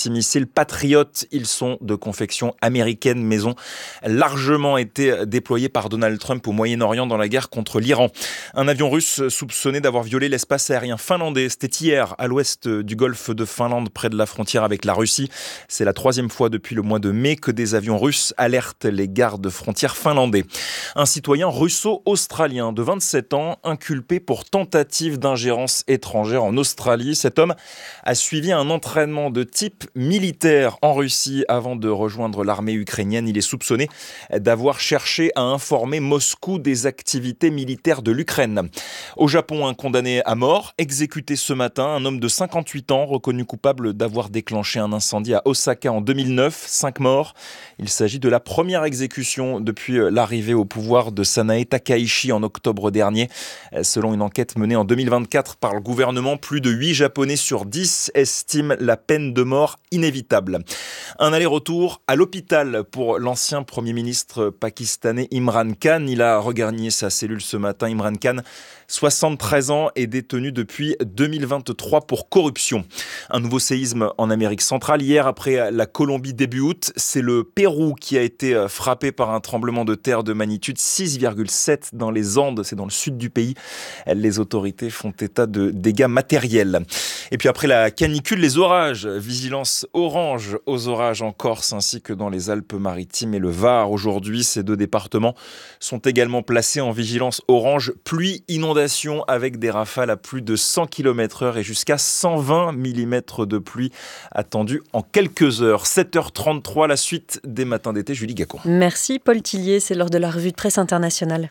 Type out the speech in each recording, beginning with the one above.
antimissiles Patriot. Ils sont de confection américaine, mais ont largement été déployés par Donald Trump au Moyen-Orient dans la guerre contre l'Iran. Un avion russe soupçonné d'avoir violé l'espace aérien finlandais. C'était hier à l'ouest du golfe de Finlande, près de la frontière avec la Russie. C'est la 3e fois depuis le mois de mai que des avions russes alertent les gardes frontières finlandais. Un citoyen russo-australien de 27 ans inculpé pour tentative d'ingérence étrangère en Australie. Cet homme a suivi un entraînement de type militaire en Russie avant de rejoindre l'armée ukrainienne. Il est soupçonné d'avoir cherché à informer Moscou des activités militaires de l'Ukraine. Au Japon, un condamné à mort, exécuté ce matin, un homme de 58 ans, reconnu coupable d'avoir déclenché un incendie à Osaka en 2009. 5 morts. Il s'agit de la première exécution depuis l'arrivée au pouvoir de Sanae Takaichi en octobre dernier. Selon une enquête menée en 2024 par le gouvernement, plus de 8 Japonais sur 10 estiment la peine de mort inévitable. Un aller-retour à l'hôpital pour l'ancien Premier ministre pakistanais Imran Khan. Il a regagné sa cellule ce matin. Imran Khan, 73 ans, est détenu depuis 2023 pour corruption. Un nouveau séisme en Amérique centrale. Hier, après la Colombie début août, c'est le Pérou qui a été frappé par un tremblement de terre de magnitude 6,7 dans les Andes. C'est dans le sud du pays. Les autorités font état de dégâts matériels. Et puis après la canicule, les orages. Vigilance orange aux orages en Corse ainsi que dans les Alpes-Maritimes et le Var. Aujourd'hui, ces 2 départements sont également placés en vigilance orange pluie inondation avec des rafales à plus de 100 km/h et jusqu'à 120 mm de pluie attendue en quelques heures. 7h33, la suite des matins d'été. Julie Gacon. Merci Paul Tillier, c'est l'heure de la revue de presse internationale.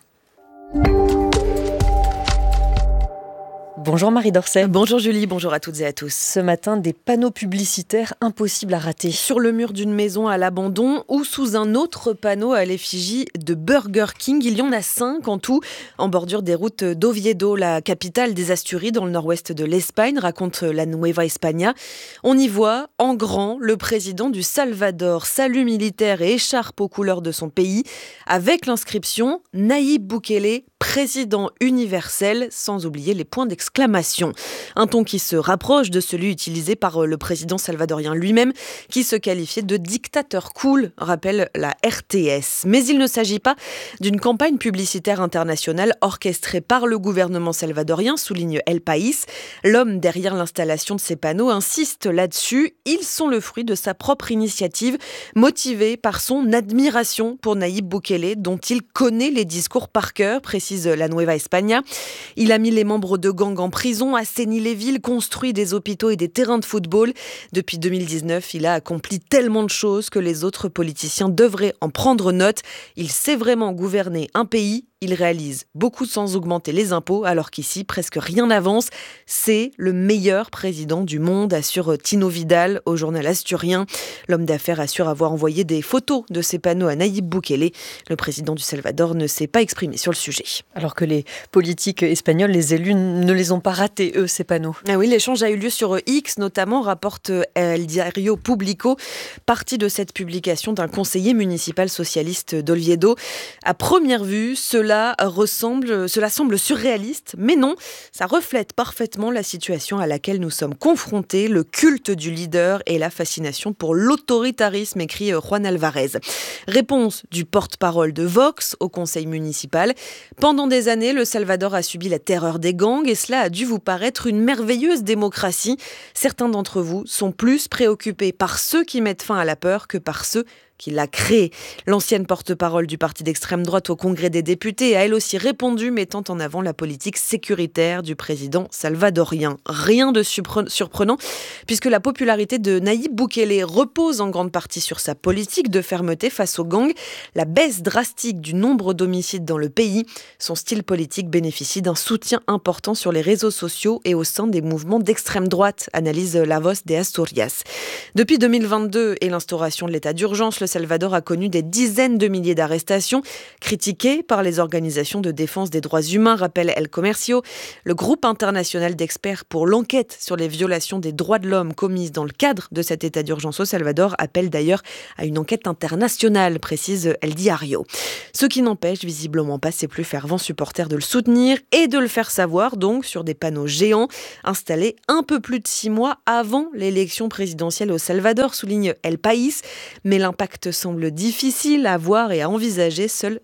Bonjour Marie Dorset. Bonjour Julie, bonjour à toutes et à tous. Ce matin, des panneaux publicitaires impossibles à rater. Sur le mur d'une maison à l'abandon ou sous un autre panneau à l'effigie de Burger King. Il y en a 5 en tout, en bordure des routes d'Oviedo, la capitale des Asturies, dans le nord-ouest de l'Espagne, raconte la Nueva España. On y voit, en grand, le président du Salvador, salut militaire et écharpe aux couleurs de son pays, avec l'inscription « Nayib Bukele, président universel », sans oublier les points d'exclamation. Un ton qui se rapproche de celui utilisé par le président salvadorien lui-même, qui se qualifiait de dictateur cool, rappelle la RTS. Mais il ne s'agit pas d'une campagne publicitaire internationale orchestrée par le gouvernement salvadorien, souligne El País. L'homme derrière l'installation de ces panneaux insiste là-dessus. Ils sont le fruit de sa propre initiative, motivée par son admiration pour Nayib Bukele, dont il connaît les discours par cœur, précise la Nueva España. Il a mis les membres de gangs en prison, assaini les villes, construit des hôpitaux et des terrains de football. Depuis 2019, il a accompli tellement de choses que les autres politiciens devraient en prendre note. Il sait vraiment gouverner un pays. Il réalise beaucoup sans augmenter les impôts, alors qu'ici, presque rien n'avance. C'est le meilleur président du monde, assure Tino Vidal au journal asturien. L'homme d'affaires assure avoir envoyé des photos de ces panneaux à Nayib Bukele. Le président du Salvador ne s'est pas exprimé sur le sujet. Alors que les politiques espagnols, les élus, ne les ont pas ratés, eux, ces panneaux. Ah oui, l'échange a eu lieu sur X, notamment, rapporte El Diario Público, partie de cette publication d'un conseiller municipal socialiste d'Oviedo. À première vue, cela semble surréaliste, mais non, ça reflète parfaitement la situation à laquelle nous sommes confrontés, le culte du leader et la fascination pour l'autoritarisme, écrit Juan Alvarez. Réponse du porte-parole de Vox au conseil municipal. Pendant des années, le Salvador a subi la terreur des gangs et cela a dû vous paraître une merveilleuse démocratie. Certains d'entre vous sont plus préoccupés par ceux qui mettent fin à la peur que par ceux qui l'a créé. L'ancienne porte-parole du parti d'extrême droite au Congrès des députés a elle aussi répondu, mettant en avant la politique sécuritaire du président salvadorien. Rien de surprenant, puisque la popularité de Nayib Bukele repose en grande partie sur sa politique de fermeté face aux gangs, la baisse drastique du nombre d'homicides dans le pays. Son style politique bénéficie d'un soutien important sur les réseaux sociaux et au sein des mouvements d'extrême droite, analyse La Voz de Asturias. Depuis 2022 et l'instauration de l'état d'urgence, le Salvador a connu des dizaines de milliers d'arrestations, critiquées par les organisations de défense des droits humains, rappelle El Comercio. Le groupe international d'experts pour l'enquête sur les violations des droits de l'homme commises dans le cadre de cet état d'urgence au Salvador appelle d'ailleurs à une enquête internationale, précise El Diario. Ce qui n'empêche visiblement pas ses plus fervents supporters de le soutenir et de le faire savoir donc sur des panneaux géants installés un peu plus de 6 mois avant l'élection présidentielle au Salvador, souligne El País. Mais l'impact semble difficile à voir et à envisager. Seuls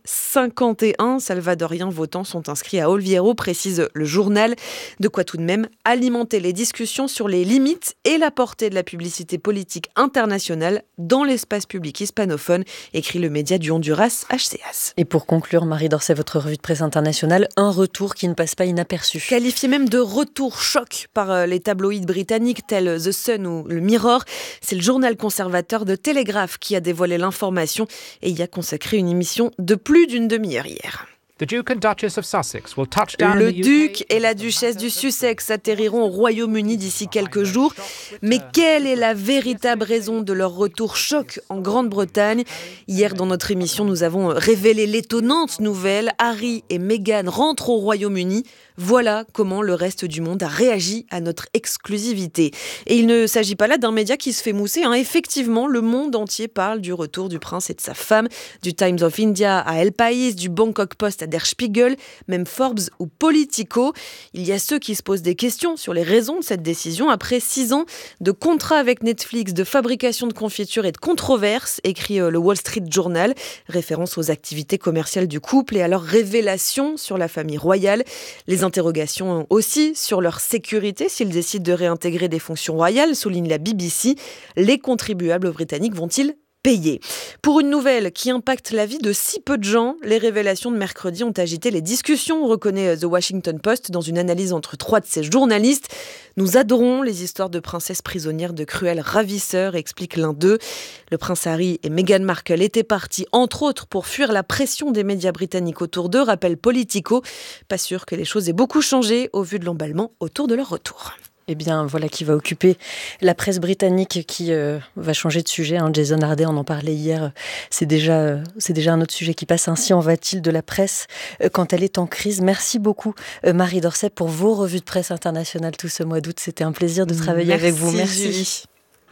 51 Salvadoriens votants sont inscrits à Olviero, précise le journal. De quoi tout de même alimenter les discussions sur les limites et la portée de la publicité politique internationale dans l'espace public hispanophone, écrit le média du Honduras, HCAS. Et pour conclure, Marie Dorset, votre revue de presse internationale, un retour qui ne passe pas inaperçu. Qualifié même de retour choc par les tabloïds britanniques tels The Sun ou le Mirror, c'est le journal conservateur de Telegraph qui a dévoilé l'information et y a consacré une émission de plus d'une demi-heure hier. The Duke and Duchess of Sussex will touch down Le in the UK. duc et la duchesse du Sussex atterriront au Royaume-Uni d'ici quelques jours. Mais quelle est la véritable raison de leur retour choc en Grande-Bretagne ? Hier, dans notre émission, nous avons révélé l'étonnante nouvelle. Harry et Meghan rentrent au Royaume-Uni. Voilà comment le reste du monde a réagi à notre exclusivité. Et il ne s'agit pas là d'un média qui se fait mousser. Effectivement, le monde entier parle du retour du prince et de sa femme, du Times of India à El País, du Bangkok Post à Der Spiegel, même Forbes ou Politico. Il y a ceux qui se posent des questions sur les raisons de cette décision. Après 6 ans de contrat avec Netflix, de fabrication de confitures et de controverses, écrit le Wall Street Journal, référence aux activités commerciales du couple et à leurs révélations sur la famille royale. Les interrogations aussi sur leur sécurité s'ils décident de réintégrer des fonctions royales, souligne la BBC. Les contribuables britanniques vont-ils payer ? Pour une nouvelle qui impacte la vie de si peu de gens, les révélations de mercredi ont agité les discussions, reconnaît The Washington Post dans une analyse entre 3 de ses journalistes. Nous adorons les histoires de princesses prisonnières de cruels ravisseurs, explique l'un d'eux. Le prince Harry et Meghan Markle étaient partis, entre autres, pour fuir la pression des médias britanniques autour d'eux, rappelle Politico. Pas sûr que les choses aient beaucoup changé au vu de l'emballement autour de leur retour. Eh bien, voilà qui va occuper la presse britannique qui va changer de sujet. Jason Harday, on en parlait hier. C'est déjà un autre sujet qui passe. Ainsi en va-t-il de la presse quand elle est en crise. Merci beaucoup, Marie Dorset, pour vos revues de presse internationales tout ce mois d'août. C'était un plaisir de travailler avec vous. Merci. Julie.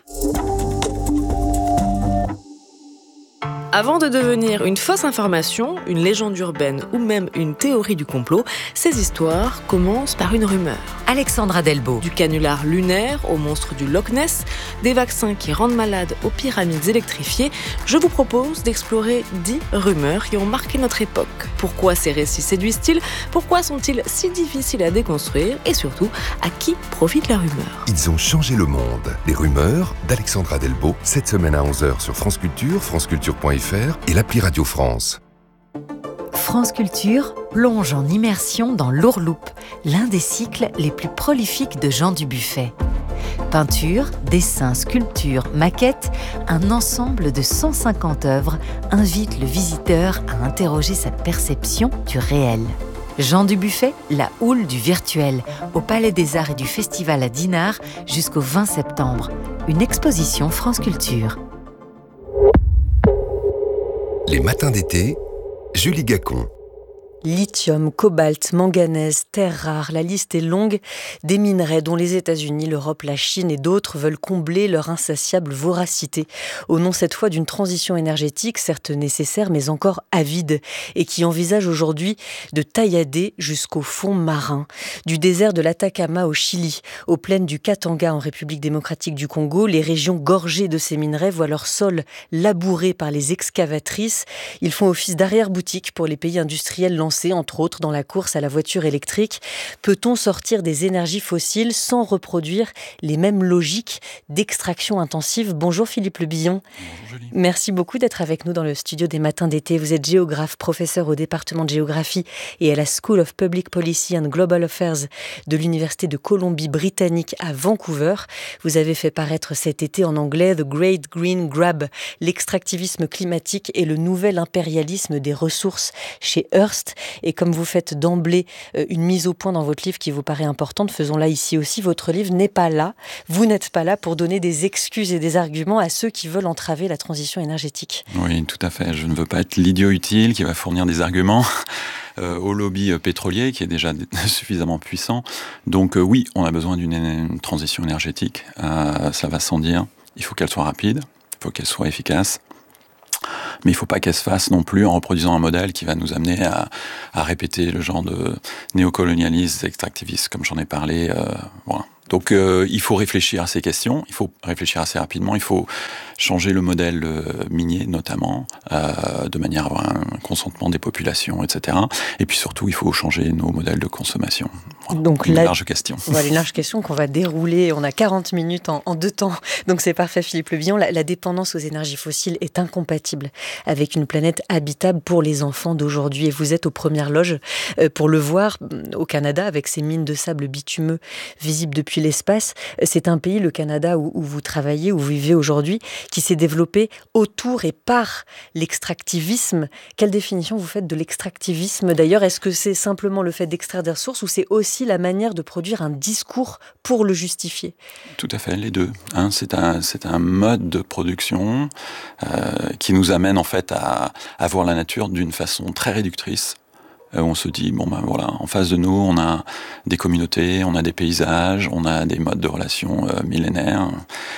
Avant de devenir une fausse information, une légende urbaine ou même une théorie du complot, ces histoires commencent par une rumeur. Alexandra Delbo. Du canular lunaire au monstre du Loch Ness, des vaccins qui rendent malades aux pyramides électrifiées, je vous propose d'explorer 10 rumeurs qui ont marqué notre époque. Pourquoi ces récits séduisent-ils ? Pourquoi sont-ils si difficiles à déconstruire ? Et surtout, à qui profite la rumeur ? Ils ont changé le monde. Les rumeurs d'Alexandra Delbo, cette semaine à 11h sur France Culture, franceculture.fr et l'appli Radio France. France Culture plonge en immersion dans l'Ourloupe, l'un des cycles les plus prolifiques de Jean Dubuffet. Peinture, dessins, sculptures, maquettes, un ensemble de 150 œuvres invite le visiteur à interroger sa perception du réel. Jean Dubuffet, la houle du virtuel, au Palais des Arts et du Festival à Dinard jusqu'au 20 septembre. Une exposition France Culture. Les matins d'été, Julie Gacon. Lithium, cobalt, manganèse, terres rares, la liste est longue des minerais dont les États-Unis, l'Europe, la Chine et d'autres veulent combler leur insatiable voracité. Au nom cette fois d'une transition énergétique, certes nécessaire mais encore avide, et qui envisage aujourd'hui de taillader jusqu'au fond marin. Du désert de l'Atacama au Chili, aux plaines du Katanga en République démocratique du Congo, les régions gorgées de ces minerais voient leur sol labouré par les excavatrices. Ils font office d'arrière-boutique pour les pays industriels lancés, entre autres dans la course à la voiture électrique. Peut-on sortir des énergies fossiles sans reproduire les mêmes logiques d'extraction intensive ? Bonjour Philippe Le Billon. Bonjour Julie. Merci beaucoup d'être avec nous dans le studio des matins d'été. Vous êtes géographe, professeur au département de géographie et à la School of Public Policy and Global Affairs de l'Université de Colombie-Britannique à Vancouver. Vous avez fait paraître cet été en anglais The Great Green Grab, l'extractivisme climatique et le nouvel impérialisme des ressources chez Hearst. Et comme vous faites d'emblée une mise au point dans votre livre qui vous paraît importante, faisons-la ici aussi. Votre livre n'est pas là. Vous n'êtes pas là pour donner des excuses et des arguments à ceux qui veulent entraver la transition énergétique. Oui, tout à fait. Je ne veux pas être l'idiot utile qui va fournir des arguments au lobby pétrolier qui est déjà suffisamment puissant. Donc oui, on a besoin d'une transition énergétique. Ça va sans dire. Il faut qu'elle soit rapide, il faut qu'elle soit efficace. Mais il ne faut pas qu'elle se fasse non plus en reproduisant un modèle qui va nous amener à répéter le genre de néocolonialisme, extractivisme, comme j'en ai parlé. Voilà. Donc il faut réfléchir à ces questions, il faut réfléchir assez rapidement, il faut changer le modèle minier notamment, de manière à avoir un consentement des populations, etc. Et puis surtout, il faut changer nos modèles de consommation. Voilà. Donc une large question. Voilà, une large question qu'on va dérouler. On a 40 minutes en 2 temps, donc c'est parfait Philippe Le Billon. La dépendance aux énergies fossiles est incompatible avec une planète habitable pour les enfants d'aujourd'hui. Et vous êtes aux premières loges pour le voir au Canada, avec ses mines de sable bitumeux visibles depuis l'espace. C'est un pays, le Canada, où vous travaillez, où vous vivez aujourd'hui, qui s'est développé autour et par l'extractivisme. Quelle définition vous faites de l'extractivisme d'ailleurs? Est-ce que c'est simplement le fait d'extraire des ressources ou c'est aussi la manière de produire un discours pour le justifier? Tout à fait, les deux. C'est un mode de production qui nous amène en fait à voir la nature d'une façon très réductrice. On se dit, voilà, en face de nous, on a des communautés, on a des paysages, on a des modes de relations millénaires.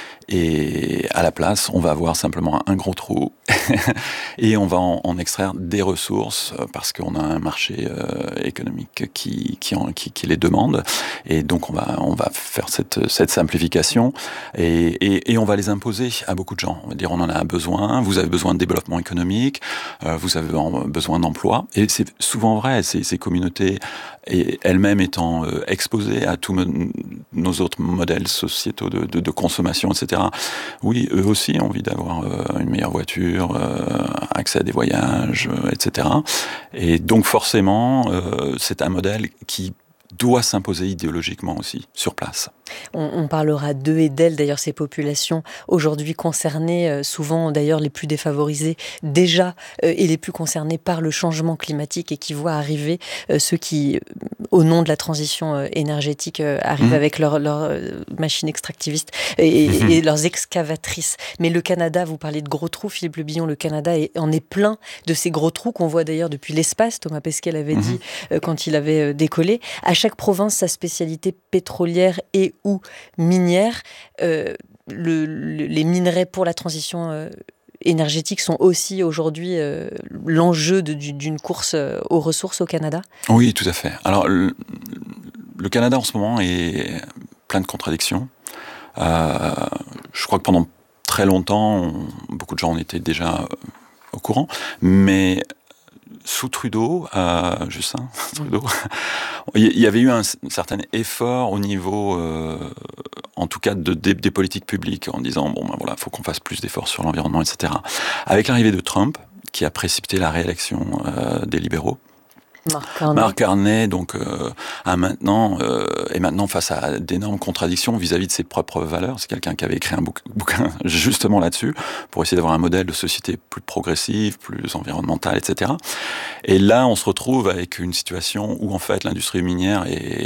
Et à la place, on va avoir simplement un gros trou et on va en extraire des ressources parce qu'on a un marché économique qui les demande. Et donc, on va faire cette simplification et on va les imposer à beaucoup de gens. On va dire, on en a besoin, vous avez besoin de développement économique, vous avez besoin d'emploi. Et c'est souvent vrai, ces communautés, et elles-mêmes étant exposées à tous nos autres modèles sociétaux de consommation, etc. Oui, eux aussi ont envie d'avoir une meilleure voiture, accès à des voyages, etc. Et donc forcément, c'est un modèle qui doit s'imposer idéologiquement aussi, sur place. On parlera d'eux et d'elles, d'ailleurs, ces populations aujourd'hui concernées, souvent d'ailleurs les plus défavorisées déjà, et les plus concernées par le changement climatique et qui voient arriver ceux qui, au nom de la transition énergétique, arrivent avec leurs machines extractivistes et leurs excavatrices. Mais le Canada, vous parlez de gros trous, Philippe Le Billon, le Canada en est plein de ces gros trous qu'on voit d'ailleurs depuis l'espace. Thomas Pesquet l'avait dit quand il avait décollé. À chaque province, sa spécialité pétrolière et ou minière. Les minerais pour la transition énergétique sont aussi aujourd'hui l'enjeu d'une course aux ressources au Canada? Oui, tout à fait. Alors, le Canada en ce moment est plein de contradictions. Je crois que pendant très longtemps, beaucoup de gens en étaient déjà au courant, mais sous Trudeau, Justin Trudeau, il y avait eu un certain effort au niveau, en tout cas, des politiques publiques, en disant, voilà, faut qu'on fasse plus d'efforts sur l'environnement, etc. Avec l'arrivée de Trump, qui a précipité la réélection des libéraux, Mark Carney donc est maintenant face à d'énormes contradictions vis-à-vis de ses propres valeurs. C'est quelqu'un qui avait écrit un bouquin justement là-dessus pour essayer d'avoir un modèle de société plus progressive, plus environnementale, etc. Et là, on se retrouve avec une situation où en fait l'industrie minière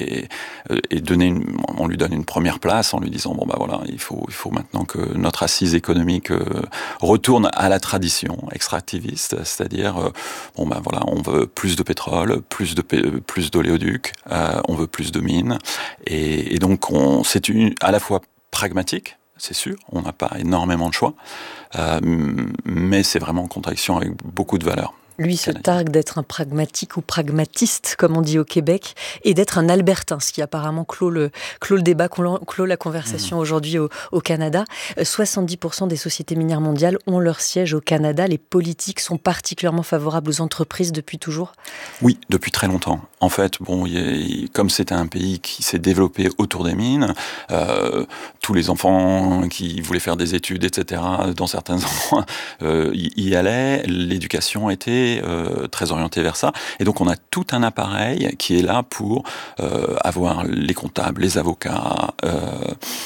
on lui donne une première place en lui disant voilà, il faut maintenant que notre assise économique retourne à la tradition extractiviste, c'est-à-dire voilà, on veut plus de pétrole, plus d'oléoducs, on veut plus de mines, et donc c'est à la fois pragmatique, c'est sûr, on n'a pas énormément de choix, mais c'est vraiment en contradiction avec beaucoup de valeurs. Lui se targue d'être un pragmatique ou pragmatiste, comme on dit au Québec, et d'être un albertain, ce qui apparemment clôt le débat, clôt la conversation aujourd'hui au Canada. 70% des sociétés minières mondiales ont leur siège au Canada. Les politiques sont particulièrement favorables aux entreprises depuis toujours? Oui, depuis très longtemps. En fait, comme c'était un pays qui s'est développé autour des mines, tous les enfants qui voulaient faire des études, etc., dans certains endroits, y allaient. L'éducation était très orienté vers ça. Et donc, on a tout un appareil qui est là pour avoir les comptables, les avocats,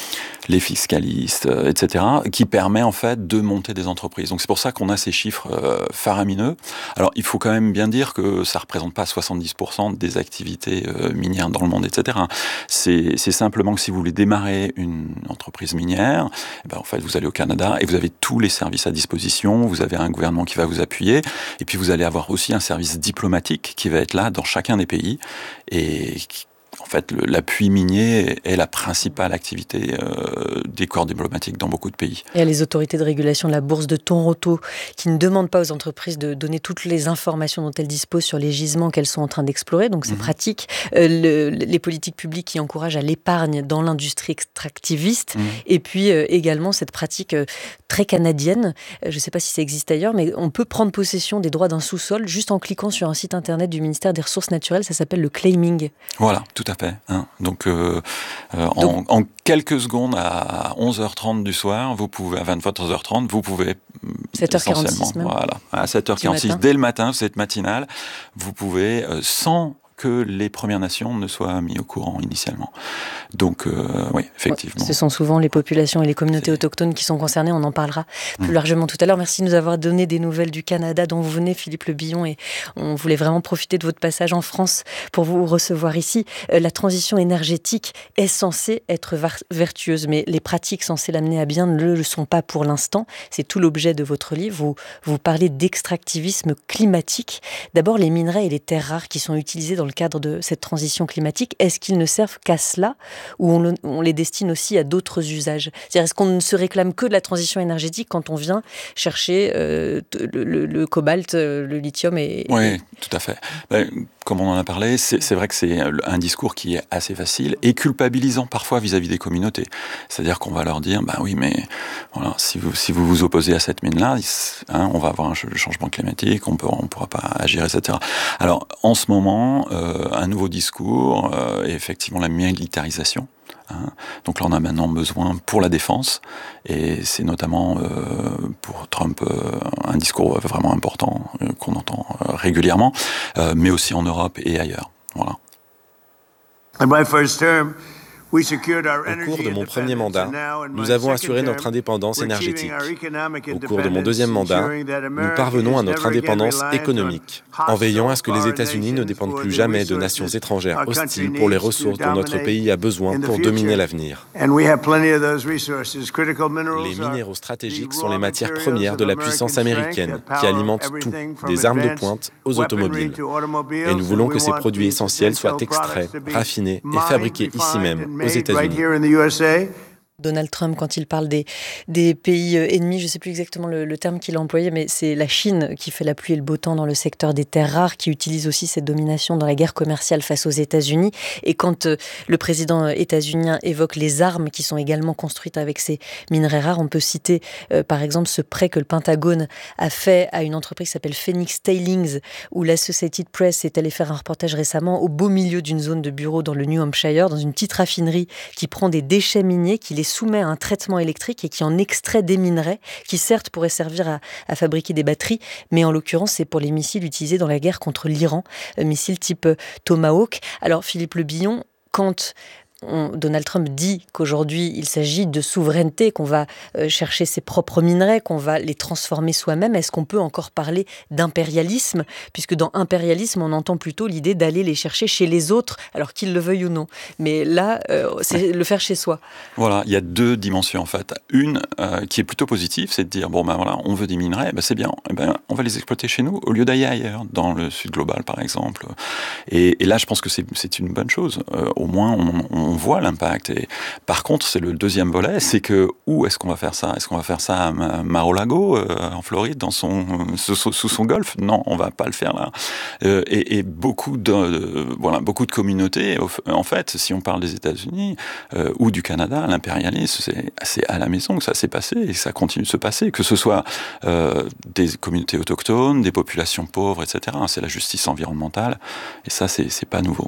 les fiscalistes, etc., qui permet en fait de monter des entreprises. Donc c'est pour ça qu'on a ces chiffres faramineux. Alors il faut quand même bien dire que ça représente pas 70% des activités minières dans le monde, etc. C'est simplement que si vous voulez démarrer une entreprise minière, en fait vous allez au Canada et vous avez tous les services à disposition, vous avez un gouvernement qui va vous appuyer, et puis vous allez avoir aussi un service diplomatique qui va être là dans chacun des pays, et en fait, l'appui minier est la principale activité des corps diplomatiques dans beaucoup de pays. Il y a les autorités de régulation de la bourse de Toronto qui ne demandent pas aux entreprises de donner toutes les informations dont elles disposent sur les gisements qu'elles sont en train d'explorer, donc c'est pratique. Les politiques publiques qui encouragent à l'épargne dans l'industrie extractiviste, et puis également cette pratique très canadienne, je ne sais pas si ça existe ailleurs, mais on peut prendre possession des droits d'un sous-sol juste en cliquant sur un site internet du ministère des Ressources naturelles, ça s'appelle le claiming. Voilà, tout à fait. Donc, en quelques secondes, à 11h30 du soir, vous pouvez, à 23h30, vous pouvez 7h46 même. Voilà, à 7h46, dès le matin, cette matinale, vous pouvez, sans que les Premières Nations ne soient mis au courant initialement. Donc, oui, effectivement. Ce sont souvent les populations et les communautés autochtones qui sont concernées. On en parlera plus largement tout à l'heure. Merci de nous avoir donné des nouvelles du Canada dont vous venez, Philippe Le Billon, et on voulait vraiment profiter de votre passage en France pour vous recevoir ici. La transition énergétique est censée être vertueuse, mais les pratiques censées l'amener à bien ne le sont pas pour l'instant. C'est tout l'objet de votre livre. Vous parlez d'extractivisme climatique. D'abord, les minerais et les terres rares qui sont utilisés dans le cadre de cette transition climatique, est-ce qu'ils ne servent qu'à cela ou on les destine aussi à d'autres usages ? C'est-à-dire, est-ce qu'on ne se réclame que de la transition énergétique quand on vient chercher le cobalt, le lithium Oui, tout à fait. Comme on en a parlé, c'est vrai que c'est un discours qui est assez facile et culpabilisant parfois vis-à-vis des communautés. C'est-à-dire qu'on va leur dire, oui, mais voilà, si vous vous opposez à cette mine-là, on va avoir un changement climatique, on pourra pas agir, etc. Alors, en ce moment, un nouveau discours est effectivement la militarisation. Donc là, on a maintenant besoin pour la défense, et c'est notamment pour Trump un discours vraiment important qu'on entend régulièrement, mais aussi en Europe et ailleurs. Voilà. Au cours de mon premier mandat, nous avons assuré notre indépendance énergétique. Au cours de mon deuxième mandat, nous parvenons à notre indépendance économique, en veillant à ce que les États-Unis ne dépendent plus jamais de nations étrangères hostiles pour les ressources dont notre pays a besoin pour dominer l'avenir. Les minéraux stratégiques sont les matières premières de la puissance américaine, qui alimentent tout, des armes de pointe aux automobiles. Et nous voulons que ces produits essentiels soient extraits, raffinés et fabriqués ici même, aux États-Unis. Donald Trump, quand il parle des pays ennemis, je ne sais plus exactement le terme qu'il a employé, mais c'est la Chine qui fait la pluie et le beau temps dans le secteur des terres rares, qui utilise aussi cette domination dans la guerre commerciale face aux États-Unis. Et quand le président états-unien évoque les armes qui sont également construites avec ces minerais rares, on peut citer par exemple ce prêt que le Pentagone a fait à une entreprise qui s'appelle Phoenix Tailings, où l'Associated Press est allé faire un reportage récemment au beau milieu d'une zone de bureaux dans le New Hampshire, dans une petite raffinerie qui prend des déchets miniers, qui les soumet à un traitement électrique et qui en extrait des minerais qui certes pourraient servir à fabriquer des batteries, mais en l'occurrence c'est pour les missiles utilisés dans la guerre contre l'Iran, missiles type Tomahawk. Alors Philippe Le Billon, quand Donald Trump dit qu'aujourd'hui il s'agit de souveraineté, qu'on va chercher ses propres minerais, qu'on va les transformer soi-même, est-ce qu'on peut encore parler d'impérialisme ? Puisque dans impérialisme, on entend plutôt l'idée d'aller les chercher chez les autres, alors qu'ils le veuillent ou non. Mais là, c'est le faire chez soi. Voilà, il y a deux dimensions en fait. Une qui est plutôt positive, c'est de dire, voilà, on veut des minerais, c'est bien, on va les exploiter chez nous, au lieu d'aller ailleurs, dans le sud global par exemple. Et là, je pense que c'est une bonne chose. Au moins, on voit l'impact. Et par contre, c'est le deuxième volet, c'est que où est-ce qu'on va faire ça ? Est-ce qu'on va faire ça à Mar-a-Lago, en Floride, sous son golfe ? Non, on va pas le faire là. Et beaucoup de communautés, en fait, si on parle des États-Unis ou du Canada, l'impérialisme, c'est à la maison que ça s'est passé et ça continue de se passer, que ce soit des communautés autochtones, des populations pauvres, etc. C'est la justice environnementale et ça, c'est pas nouveau.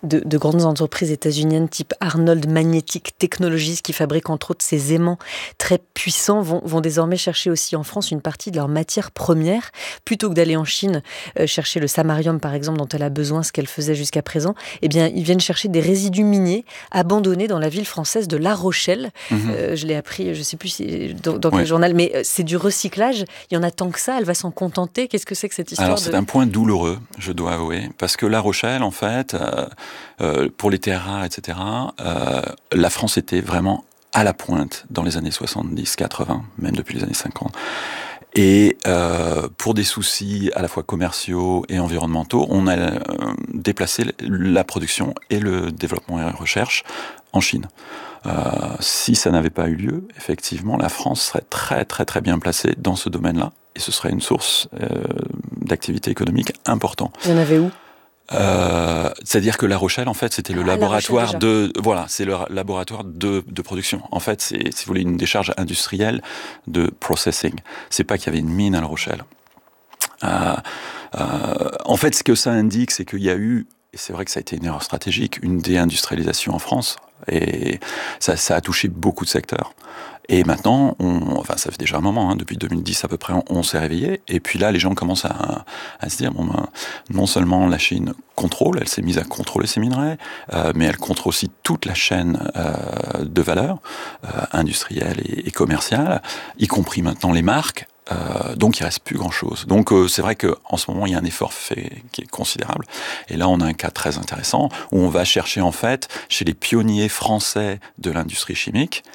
De grandes entreprises états-uniennes type Arnold Magnetic Technologies, qui fabriquent entre autres ces aimants très puissants, vont désormais chercher aussi en France une partie de leurs matières premières, plutôt que d'aller en Chine chercher le samarium par exemple dont elle a besoin, ce qu'elle faisait jusqu'à présent. Eh bien, ils viennent chercher des résidus miniers abandonnés dans la ville française de La Rochelle. Je l'ai appris, je ne sais plus dans quel journal, mais c'est du recyclage. Il y en a tant que ça, elle va s'en contenter. Qu'est-ce que c'est que cette histoire? Alors, c'est un point douloureux, je dois avouer, parce que La Rochelle, en fait, pour les terres rares, etc., la France était vraiment à la pointe dans les années 70, 80, même depuis les années 50. Et pour des soucis à la fois commerciaux et environnementaux, on a déplacé la production et le développement et la recherche en Chine. Si ça n'avait pas eu lieu, effectivement, la France serait très très très bien placée dans ce domaine-là, et ce serait une source d'activité économique important. Il y en avait où ? C'est-à-dire que La Rochelle, en fait, c'était le laboratoire c'est le laboratoire de production. En fait, c'est, si vous voulez, une décharge industrielle de processing. C'est pas qu'il y avait une mine à La Rochelle. En fait, ce que ça indique, c'est qu'il y a eu, et c'est vrai que ça a été une erreur stratégique, une déindustrialisation en France, et ça a touché beaucoup de secteurs. Et maintenant, ça fait déjà un moment, depuis 2010 à peu près, on s'est réveillé. Et puis là, les gens commencent à se dire, non seulement la Chine contrôle, elle s'est mise à contrôler ses minerais, mais elle contrôle aussi toute la chaîne de valeur industrielle et commerciale, y compris maintenant les marques. Donc il reste plus grand-chose. Donc c'est vrai qu'en ce moment il y a un effort fait qui est considérable. Et là on a un cas très intéressant où on va chercher en fait chez les pionniers français de l'industrie chimique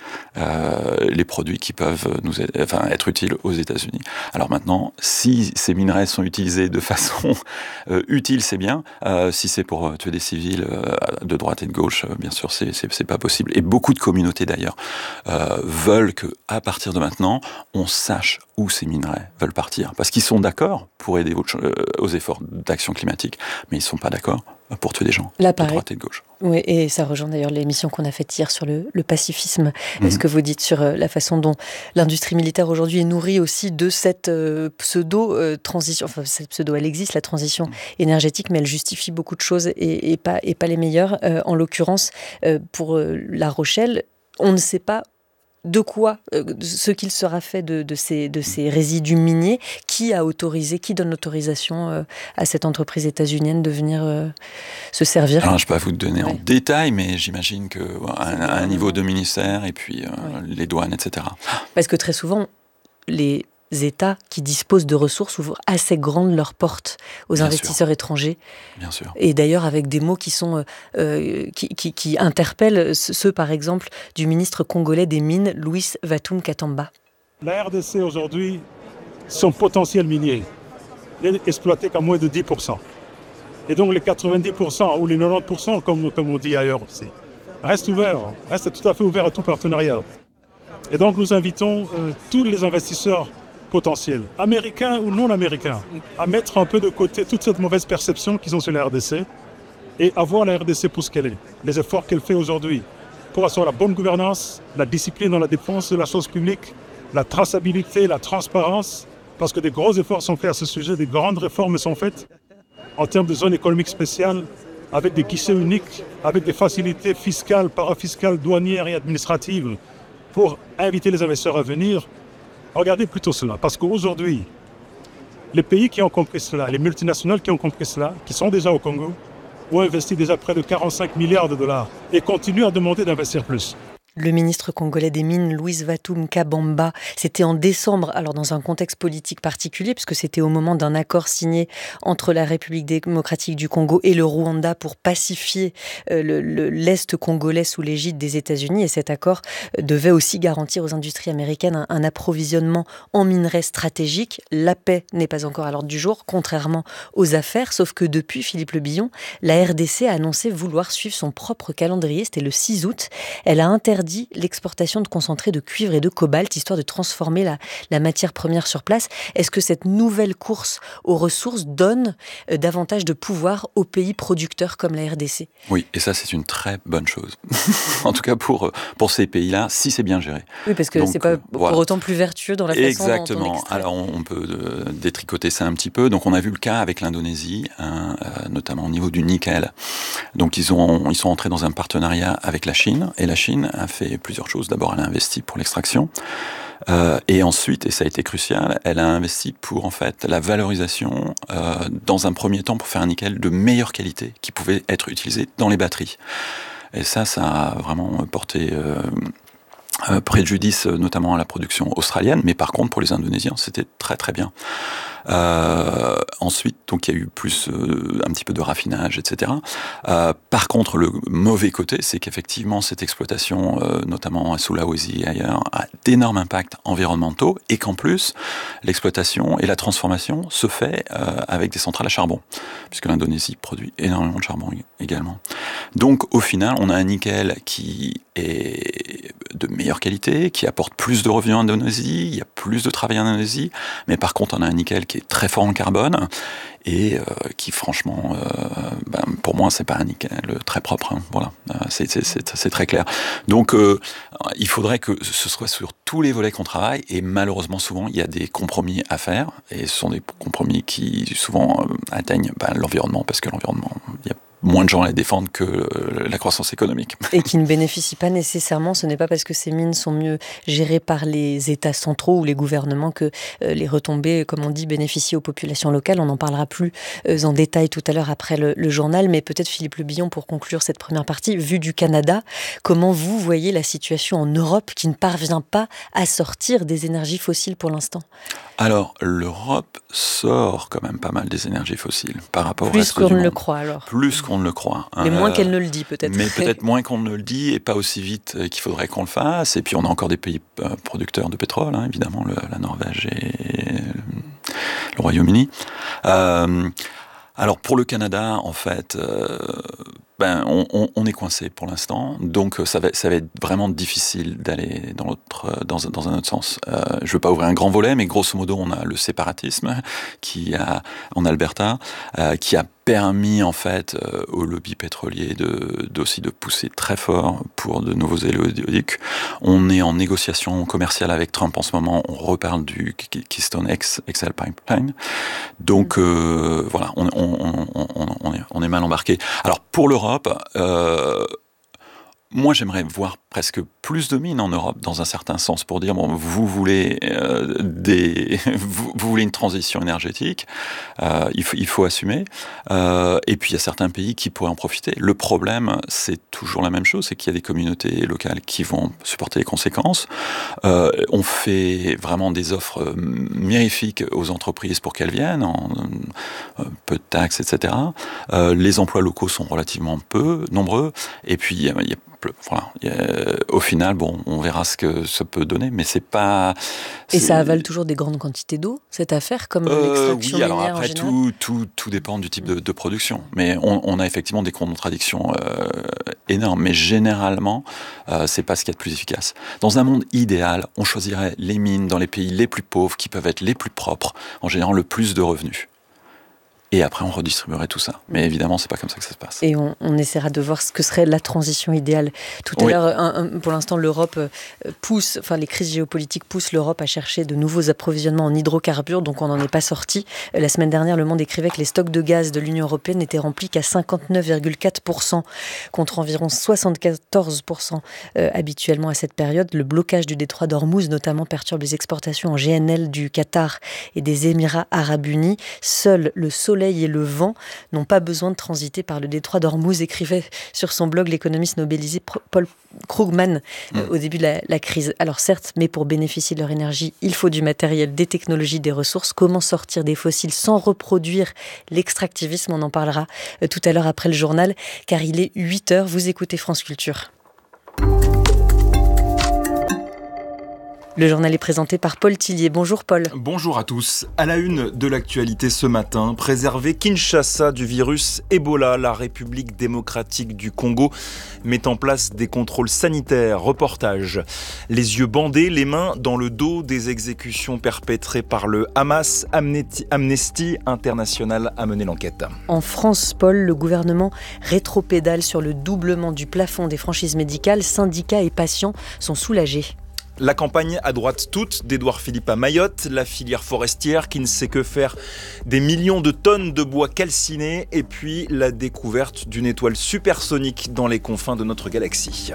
les produits qui peuvent être utiles aux États-Unis. Alors maintenant, si ces minerais sont utilisés de façon utile, c'est bien. Si c'est pour tuer des civils de droite et de gauche, bien sûr c'est pas possible. Et beaucoup de communautés d'ailleurs veulent que à partir de maintenant on sache où ces minerais veulent partir. Parce qu'ils sont d'accord pour aider aux efforts d'action climatique, mais ils ne sont pas d'accord pour tuer des gens de droite et de gauche. Oui, et ça rejoint d'ailleurs l'émission qu'on a faite hier sur le pacifisme. Ce que vous dites sur la façon dont l'industrie militaire aujourd'hui est nourrie aussi de cette pseudo-transition. Enfin, cette pseudo, elle existe, la transition énergétique, mais elle justifie beaucoup de choses et pas les meilleures. En l'occurrence, pour La Rochelle, on ne sait pas de quoi, ce qu'il sera fait de ces résidus miniers, qui donne l'autorisation à cette entreprise états-unienne de venir se servir? Alors, je ne peux pas vous donner en détail, mais j'imagine qu'à un niveau de ministère, et puis les douanes, etc. Parce que très souvent, les États qui disposent de ressources ouvrent assez grandes leurs portes aux investisseurs étrangers. Bien sûr. Et d'ailleurs avec des mots qui sont qui interpellent ceux par exemple du ministre congolais des Mines, Louis Vatum Katamba. La RDC aujourd'hui, son potentiel minier n'est exploité qu'à moins de 10%. Et donc les 90% ou les 90% comme on dit ailleurs aussi, reste tout à fait ouvert à tout partenariat. Et donc nous invitons tous les investisseurs potentiels, américains ou non américains, à mettre un peu de côté toute cette mauvaise perception qu'ils ont sur la RDC et à voir la RDC pour ce qu'elle est, les efforts qu'elle fait aujourd'hui pour assurer la bonne gouvernance, la discipline dans la défense de la chose publique, la traçabilité, la transparence, parce que des gros efforts sont faits à ce sujet, des grandes réformes sont faites en termes de zone économique spéciale, avec des guichets uniques, avec des facilités fiscales, parafiscales, douanières et administratives pour inviter les investisseurs à venir. Regardez plutôt cela, parce qu'aujourd'hui, les pays qui ont compris cela, les multinationales qui ont compris cela, qui sont déjà au Congo, ont investi déjà près de 45 milliards de dollars et continuent à demander d'investir plus. Le ministre congolais des Mines, Louis Vatum Kabamba, c'était en décembre, alors dans un contexte politique particulier, puisque c'était au moment d'un accord signé entre la République démocratique du Congo et le Rwanda pour pacifier l'Est congolais sous l'égide des États-Unis. Et cet accord devait aussi garantir aux industries américaines un approvisionnement en minerais stratégiques. La paix n'est pas encore à l'ordre du jour, contrairement aux affaires, sauf que depuis Philippe Le Billon, la RDC a annoncé vouloir suivre son propre calendrier. C'était le 6 août. Elle a interdit interdit l'exportation de concentrés de cuivre et de cobalt, histoire de transformer la matière première sur place. Est-ce que cette nouvelle course aux ressources donne davantage de pouvoir aux pays producteurs comme la RDC? Oui, et ça c'est une très bonne chose. En tout cas pour ces pays-là, si c'est bien géré. Oui, parce que c'est pas pour autant plus vertueux dans la façon Exactement. dont on extrait. Alors on peut détricoter ça un petit peu. Donc on a vu le cas avec l'Indonésie, notamment au niveau du nickel. Donc ils sont entrés dans un partenariat avec la Chine, et la Chine a fait plusieurs choses. D'abord, elle a investi pour l'extraction. Et ensuite, et ça a été crucial, elle a investi pour en fait la valorisation dans un premier temps pour faire un nickel de meilleure qualité qui pouvait être utilisé dans les batteries. Et ça a vraiment porté préjudice notamment à la production australienne, mais par contre pour les Indonésiens c'était très très bien. Ensuite, donc il y a eu plus un petit peu de raffinage, etc. Par contre, le mauvais côté, c'est qu'effectivement cette exploitation, notamment à Sulawesi et ailleurs, a d'énormes impacts environnementaux, et qu'en plus l'exploitation et la transformation se fait avec des centrales à charbon, puisque l'Indonésie produit énormément de charbon également. Donc au final, on a un nickel qui est de meilleure qualité, qui apporte plus de revenus en Indonésie, il y a plus de travail en Indonésie, mais par contre on a un nickel qui est très fort en carbone et qui franchement, pour moi c'est pas un nickel très propre, hein. Voilà, c'est très clair. Donc il faudrait que ce soit sur tous les volets qu'on travaille, et malheureusement souvent il y a des compromis à faire, et ce sont des compromis qui souvent atteignent l'environnement, parce que l'environnement, il y a moins de gens à les défendre que la croissance économique. Et qui ne bénéficient pas nécessairement, ce n'est pas parce que ces mines sont mieux gérées par les États centraux ou les gouvernements que les retombées, comme on dit, bénéficient aux populations locales. On n'en parlera plus en détail tout à l'heure après le journal, mais peut-être Philippe Le Billon, pour conclure cette première partie, vu du Canada, comment vous voyez la situation en Europe qui ne parvient pas à sortir des énergies fossiles pour l'instant? Alors, l'Europe sort quand même pas mal des énergies fossiles par rapport au reste reste du monde. Plus qu'on ne le croit alors. Plus qu'on ne le croit. Mais moins qu'elle ne le dit peut-être. Mais peut-être moins qu'on ne le dit, et pas aussi vite qu'il faudrait qu'on le fasse. Et puis on a encore des pays producteurs de pétrole, hein, évidemment, la Norvège et le Royaume-Uni. Alors pour le Canada, en fait, on est coincé pour l'instant, donc ça va être vraiment difficile d'aller dans un autre sens. Je ne veux pas ouvrir un grand volet, mais grosso modo, on a le séparatisme en Alberta, qui a permis en fait au lobby pétrolier aussi de pousser très fort pour de nouveaux éoliques. On est en négociation commerciale avec Trump en ce moment. On reparle du Keystone XL Pipeline. Donc voilà, on est mal embarqué. Alors pour l'Europe, moi, j'aimerais voir presque plus de mines en Europe, dans un certain sens, pour dire vous voulez vous voulez une transition énergétique, il faut assumer. Et puis il y a certains pays qui pourraient en profiter. Le problème, c'est toujours la même chose, c'est qu'il y a des communautés locales qui vont supporter les conséquences. On fait vraiment des offres mirifiques aux entreprises pour qu'elles viennent, peu de taxes, etc. Les emplois locaux sont relativement peu nombreux. Et puis au final, on verra ce que ça peut donner, mais c'est pas. Et ça avale toujours des grandes quantités d'eau, cette affaire, comme l'extraction oui, alors minière après, en général. tout dépend du type de production. Mais on a effectivement des contradictions énormes. Mais généralement, c'est pas ce qu'il y a de plus efficace. Dans un monde idéal, on choisirait les mines dans les pays les plus pauvres, qui peuvent être les plus propres, en générant le plus de revenus. Et après, on redistribuerait tout ça. Mais évidemment, c'est pas comme ça que ça se passe. Et on essaiera de voir ce que serait la transition idéale. Tout à l'heure, pour l'instant, l'Europe les crises géopolitiques poussent l'Europe à chercher de nouveaux approvisionnements en hydrocarbures, donc on n'en est pas sorti. La semaine dernière, Le Monde écrivait que les stocks de gaz de l'Union européenne n'étaient remplis qu'à 59,4%, contre environ 74% habituellement à cette période. Le blocage du détroit d'Ormuz, notamment, perturbe les exportations en GNL du Qatar et des Émirats arabes unis. Seul le soleil et le vent n'ont pas besoin de transiter par le détroit d'Ormuz, écrivait sur son blog l'économiste nobelisé Paul Krugman au début de la crise. Alors certes, mais pour bénéficier de leur énergie, il faut du matériel, des technologies, des ressources. Comment sortir des fossiles sans reproduire l'extractivisme? On en parlera tout à l'heure après le journal, car il est 8h. Vous écoutez France Culture. Le journal est présenté par Paul Tillier. Bonjour Paul. Bonjour à tous. À la une de l'actualité ce matin, préserver Kinshasa du virus Ebola, la République démocratique du Congo met en place des contrôles sanitaires. Reportage. Les yeux bandés, les mains dans le dos des exécutions perpétrées par le Hamas. Amnesty International a mené l'enquête. En France, Paul, le gouvernement rétropédale sur le doublement du plafond des franchises médicales. Syndicats et patients sont soulagés. La campagne à droite toute d'Édouard Philippe à Mayotte, la filière forestière qui ne sait que faire des millions de tonnes de bois calciné et puis la découverte d'une étoile supersonique dans les confins de notre galaxie.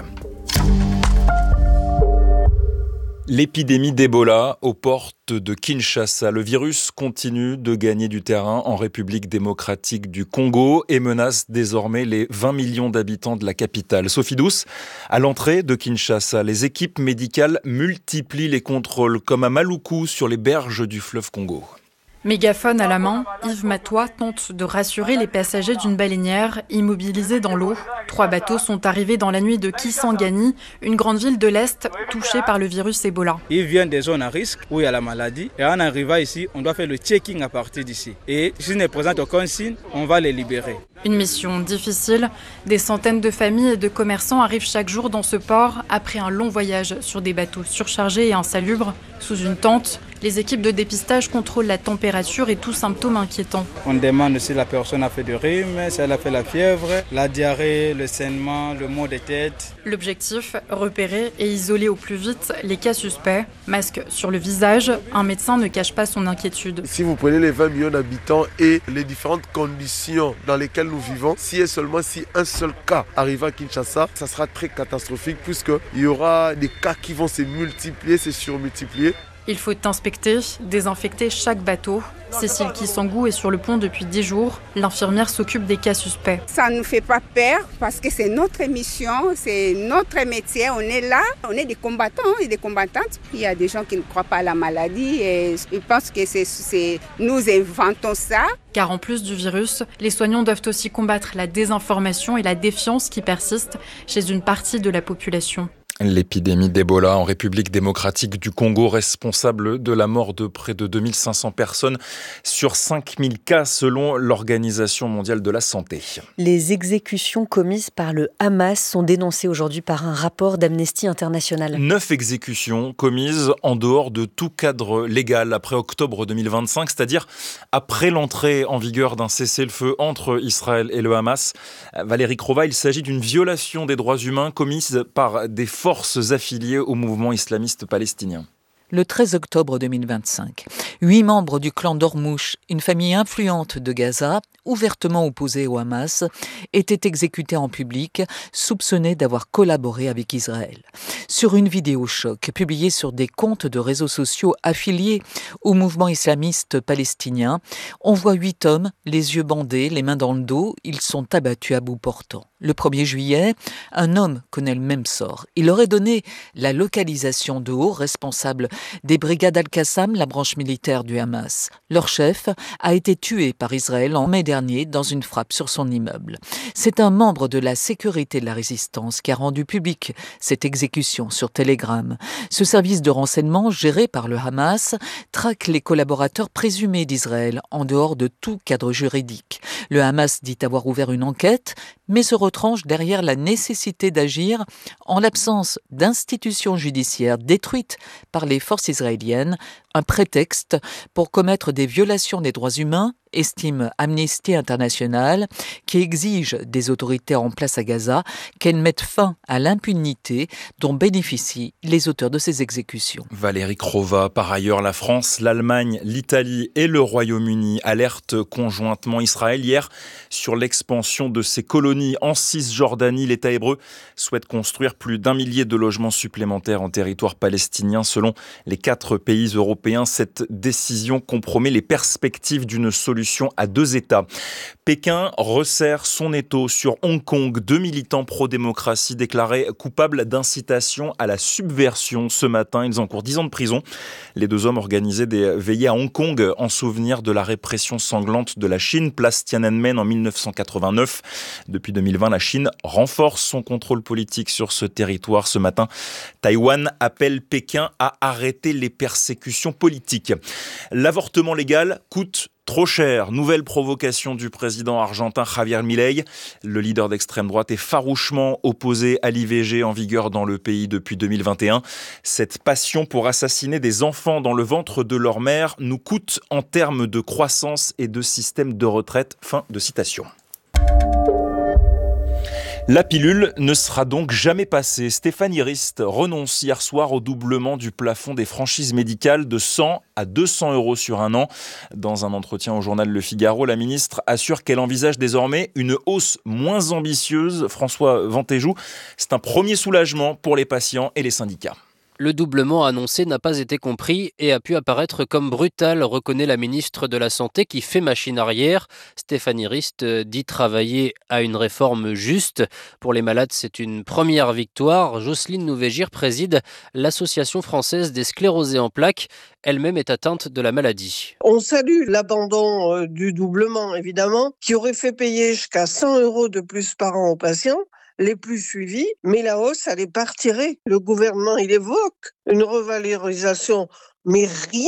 L'épidémie d'Ebola aux portes de Kinshasa. Le virus continue de gagner du terrain en République démocratique du Congo et menace désormais les 20 millions d'habitants de la capitale. Sophie Douce, à l'entrée de Kinshasa, les équipes médicales multiplient les contrôles comme à Maluku sur les berges du fleuve Congo. Mégaphone à la main, Yves Matois tente de rassurer les passagers d'une baleinière immobilisée dans l'eau. 3 bateaux sont arrivés dans la nuit de Kisangani, une grande ville de l'Est touchée par le virus Ebola. Ils viennent des zones à risque où il y a la maladie. Et en arrivant ici, on doit faire le checking à partir d'ici. Et s'ils ne présentent aucun signe, on va les libérer. Une mission difficile. Des centaines de familles et de commerçants arrivent chaque jour dans ce port après un long voyage sur des bateaux surchargés et insalubres. Sous une tente, les équipes de dépistage contrôlent la température et tout symptôme inquiétant. On demande si la personne a fait du rhume, si elle a fait la fièvre, la diarrhée, le saignement, le maux de tête. L'objectif, repérer et isoler au plus vite les cas suspects. Masque sur le visage, un médecin ne cache pas son inquiétude. Si vous prenez les 20 millions d'habitants et les différentes conditions dans lesquelles nous vivons, si un seul cas arrive à Kinshasa, ça sera très catastrophique puisqu'il y aura des cas qui vont se multiplier, se surmultiplier. Il faut inspecter, désinfecter chaque bateau. Cécile Kisangou est sur le pont depuis 10 jours. L'infirmière s'occupe des cas suspects. Ça ne nous fait pas peur parce que c'est notre mission, c'est notre métier. On est là, on est des combattants et des combattantes. Il y a des gens qui ne croient pas à la maladie et ils pensent que nous inventons ça. Car en plus du virus, les soignants doivent aussi combattre la désinformation et la défiance qui persistent chez une partie de la population. L'épidémie d'Ebola en République démocratique du Congo, responsable de la mort de près de 2500 personnes sur 5000 cas selon l'Organisation mondiale de la santé. Les exécutions commises par le Hamas sont dénoncées aujourd'hui par un rapport d'Amnesty International. 9 exécutions commises en dehors de tout cadre légal après octobre 2025, c'est-à-dire après l'entrée en vigueur d'un cessez-le-feu entre Israël et le Hamas. Valérie Crova, il s'agit d'une violation des droits humains commise par des forces affiliées au mouvement islamiste palestinien. Le 13 octobre 2025, 8 membres du clan d'Ormouch, une famille influente de Gaza, ouvertement opposée au Hamas, étaient exécutés en public, soupçonnés d'avoir collaboré avec Israël. Sur une vidéo choc publiée sur des comptes de réseaux sociaux affiliés au mouvement islamiste palestinien, on voit 8 hommes, les yeux bandés, les mains dans le dos, ils sont abattus à bout portant. Le 1er juillet, un homme connaît le même sort. Il aurait donné la localisation de hauts responsables des brigades Al-Qassam, la branche militaire du Hamas. Leur chef a été tué par Israël en mai dernier dans une frappe sur son immeuble. C'est un membre de la sécurité de la résistance qui a rendu public cette exécution sur Telegram. Ce service de renseignement géré par le Hamas traque les collaborateurs présumés d'Israël en dehors de tout cadre juridique. Le Hamas dit avoir ouvert une enquête, mais se retranche derrière la nécessité d'agir en l'absence d'institutions judiciaires détruites par les forces israéliennes, un prétexte pour commettre des violations des droits humains, estime Amnesty International, qui exige des autorités en place à Gaza qu'elles mettent fin à l'impunité dont bénéficient les auteurs de ces exécutions. Valérie Crova, par ailleurs, la France, l'Allemagne, l'Italie et le Royaume-Uni alertent conjointement Israël hier sur l'expansion de ses colonies en Cisjordanie. L'État hébreu souhaite construire plus d'1 millier de logements supplémentaires en territoire palestinien. Selon les 4 pays européens, cette décision compromet les perspectives d'une solution solution à deux États. Pékin resserre son étau sur Hong Kong. 2 militants pro-démocratie déclarés coupables d'incitation à la subversion ce matin. Ils encourent 10 ans de prison. Les deux hommes organisaient des veillées à Hong Kong en souvenir de la répression sanglante de la Chine, place Tiananmen en 1989. Depuis 2020, la Chine renforce son contrôle politique sur ce territoire. Ce matin, Taïwan appelle Pékin à arrêter les persécutions politiques. L'avortement légal coûte trop cher. Nouvelle provocation du président argentin Javier Milei. Le leader d'extrême droite est farouchement opposé à l'IVG en vigueur dans le pays depuis 2021. Cette passion pour assassiner des enfants dans le ventre de leur mère nous coûte en termes de croissance et de système de retraite. Fin de citation. La pilule ne sera donc jamais passée. Stéphanie Rist renonce hier soir au doublement du plafond des franchises médicales de 100 à 200 € sur un an. Dans un entretien au journal Le Figaro, la ministre assure qu'elle envisage désormais une hausse moins ambitieuse. François Ventéjou, c'est un premier soulagement pour les patients et les syndicats. Le doublement annoncé n'a pas été compris et a pu apparaître comme brutal, reconnaît la ministre de la Santé qui fait machine arrière. Stéphanie Rist dit travailler à une réforme juste. Pour les malades, c'est une première victoire. Jocelyne Nouvégir préside l'Association française des sclérosés en plaques. Elle-même est atteinte de la maladie. On salue l'abandon du doublement, évidemment, qui aurait fait payer jusqu'à 100 € de plus par an aux patients les plus suivis, mais la hausse, elle est pas retirée. Le gouvernement, il évoque une revalorisation, mais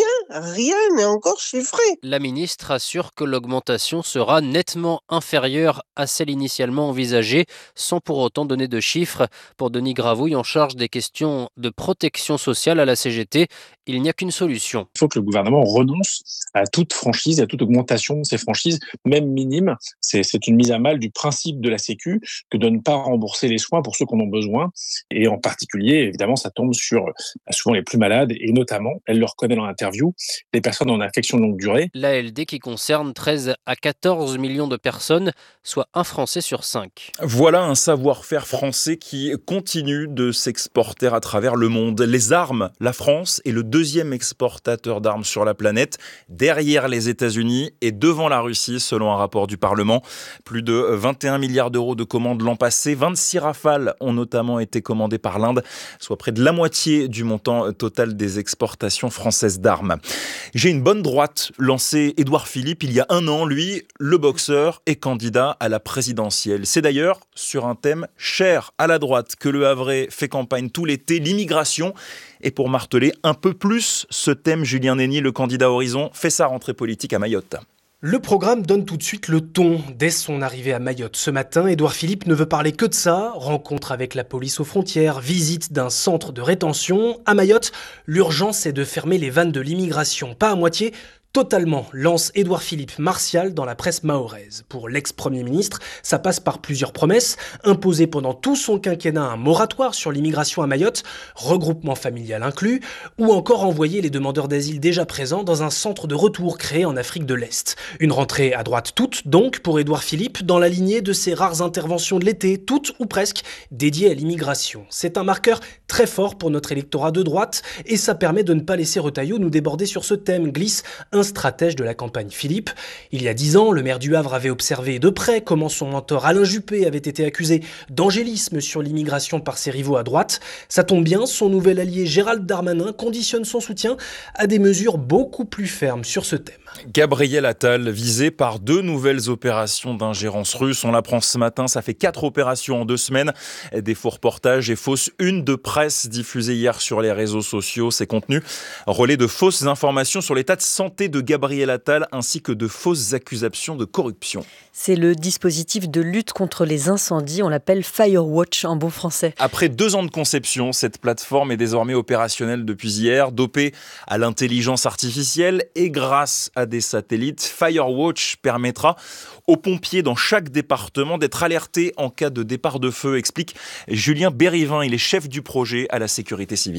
rien n'est encore chiffré. La ministre assure que l'augmentation sera nettement inférieure à celle initialement envisagée, sans pour autant donner de chiffres. Pour Denis Gravouille, en charge des questions de protection sociale à la CGT, il n'y a qu'une solution. Il faut que le gouvernement renonce à toute franchise, à toute augmentation de ces franchises, même minimes. C'est une mise à mal du principe de la Sécu que de ne pas rembourser les soins pour ceux qui en ont besoin. Et en particulier, évidemment, ça tombe sur souvent les plus malades et notamment, elle le reconnaît dans l'interview, les personnes en affection de longue durée. L'ALD qui concerne 13 à 14 millions de personnes, soit un Français sur 5. Voilà un savoir-faire français qui continue de s'exporter à travers le monde. Les armes, la France est le deuxième exportateur d'armes sur la planète, derrière les États-Unis et devant la Russie, selon un rapport du Parlement. Plus de 21 milliards d'euros de commandes l'an passé. 26 Rafales ont notamment été commandées par l'Inde, soit près de la moitié du montant total des exportations françaises d'armes. J'ai une bonne droite, lancé Édouard Philippe il y a un an. Lui, le boxeur, est candidat à la présidentielle. C'est d'ailleurs sur un thème cher à la droite que Le Havrais fait campagne tout l'été, l'immigration. Et pour marteler un peu plus ce thème, Julien Nény, le candidat Horizon, fait sa rentrée politique à Mayotte. Le programme donne tout de suite le ton. Dès son arrivée à Mayotte ce matin, Édouard Philippe ne veut parler que de ça. Rencontre avec la police aux frontières, visite d'un centre de rétention. À Mayotte, l'urgence est de fermer les vannes de l'immigration. Pas à moitié, totalement, lance Édouard Philippe martial dans la presse mahoraise. Pour l'ex-premier ministre, ça passe par plusieurs promesses. Imposer pendant tout son quinquennat un moratoire sur l'immigration à Mayotte, regroupement familial inclus, ou encore envoyer les demandeurs d'asile déjà présents dans un centre de retour créé en Afrique de l'Est. Une rentrée à droite toute, donc, pour Édouard Philippe, dans la lignée de ses rares interventions de l'été, toutes ou presque, dédiées à l'immigration. C'est un marqueur très fort pour notre électorat de droite, et ça permet de ne pas laisser Retailleau nous déborder sur ce thème, glisse un stratège de la campagne Philippe. Il y a 10 ans, le maire du Havre avait observé de près comment son mentor Alain Juppé avait été accusé d'angélisme sur l'immigration par ses rivaux à droite. Ça tombe bien, son nouvel allié Gérald Darmanin conditionne son soutien à des mesures beaucoup plus fermes sur ce thème. Gabriel Attal, visé par 2 nouvelles opérations d'ingérence russe. On l'apprend ce matin, ça fait 4 opérations en 2 semaines. Des faux reportages et fausses unes de presse diffusées hier sur les réseaux sociaux. Ces contenus relaient de fausses informations sur l'état de santé de Gabriel Attal ainsi que de fausses accusations de corruption. C'est le dispositif de lutte contre les incendies, on l'appelle Firewatch en bon français. Après 2 ans de conception, cette plateforme est désormais opérationnelle depuis hier, dopée à l'intelligence artificielle et grâce à des satellites. Firewatch permettra aux pompiers dans chaque département d'être alertés en cas de départ de feu, explique Julien Bérivin. Il est chef du projet à la sécurité civile.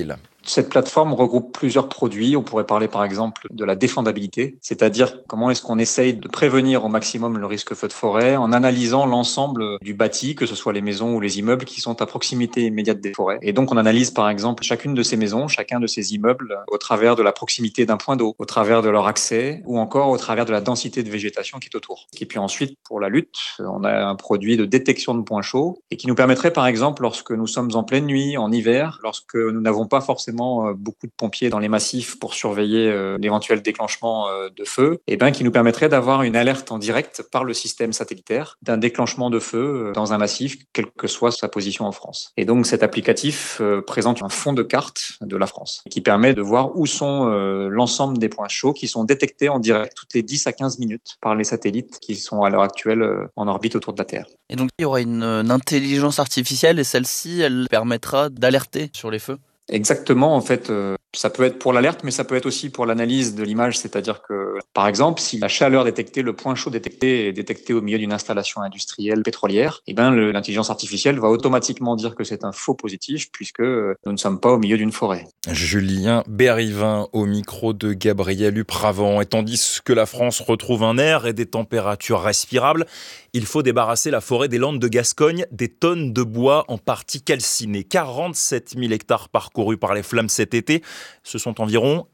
Cette plateforme regroupe plusieurs produits. On pourrait parler par exemple de la défendabilité, c'est-à-dire comment est-ce qu'on essaye de prévenir au maximum le risque feu de forêt en analysant l'ensemble du bâti, que ce soit les maisons ou les immeubles qui sont à proximité immédiate des forêts. Et donc on analyse par exemple chacune de ces maisons, chacun de ces immeubles au travers de la proximité d'un point d'eau, au travers de leur accès ou encore au travers de la densité de végétation qui est autour. Et puis ensuite, pour la lutte, on a un produit de détection de points chauds et qui nous permettrait par exemple lorsque nous sommes en pleine nuit, en hiver, lorsque nous n'avons pas forcément beaucoup de pompiers dans les massifs pour surveiller l'éventuel déclenchement de feu, et bien qui nous permettrait d'avoir une alerte en direct par le système satellitaire d'un déclenchement de feu dans un massif, quelle que soit sa position en France. Et donc cet applicatif présente un fond de carte de la France qui permet de voir où sont l'ensemble des points chauds qui sont détectés en direct toutes les 10 à 15 minutes par les satellites qui sont à l'heure actuelle en orbite autour de la Terre. Et donc il y aura une intelligence artificielle et celle-ci, elle permettra d'alerter sur les feux ? Exactement, en fait, ça peut être pour l'alerte, mais ça peut être aussi pour l'analyse de l'image, c'est-à-dire que, par exemple, si la chaleur détectée, le point chaud détecté est détecté au milieu d'une installation industrielle pétrolière, eh ben, l'intelligence artificielle va automatiquement dire que c'est un faux positif puisque nous ne sommes pas au milieu d'une forêt. Julien Béarivin au micro de Gabriel Upravant. Et tandis que la France retrouve un air et des températures respirables, il faut débarrasser la forêt des Landes de Gascogne des tonnes de bois en partie calcinées. 47 000 hectares parcourus par les flammes cet été. Ce sont environ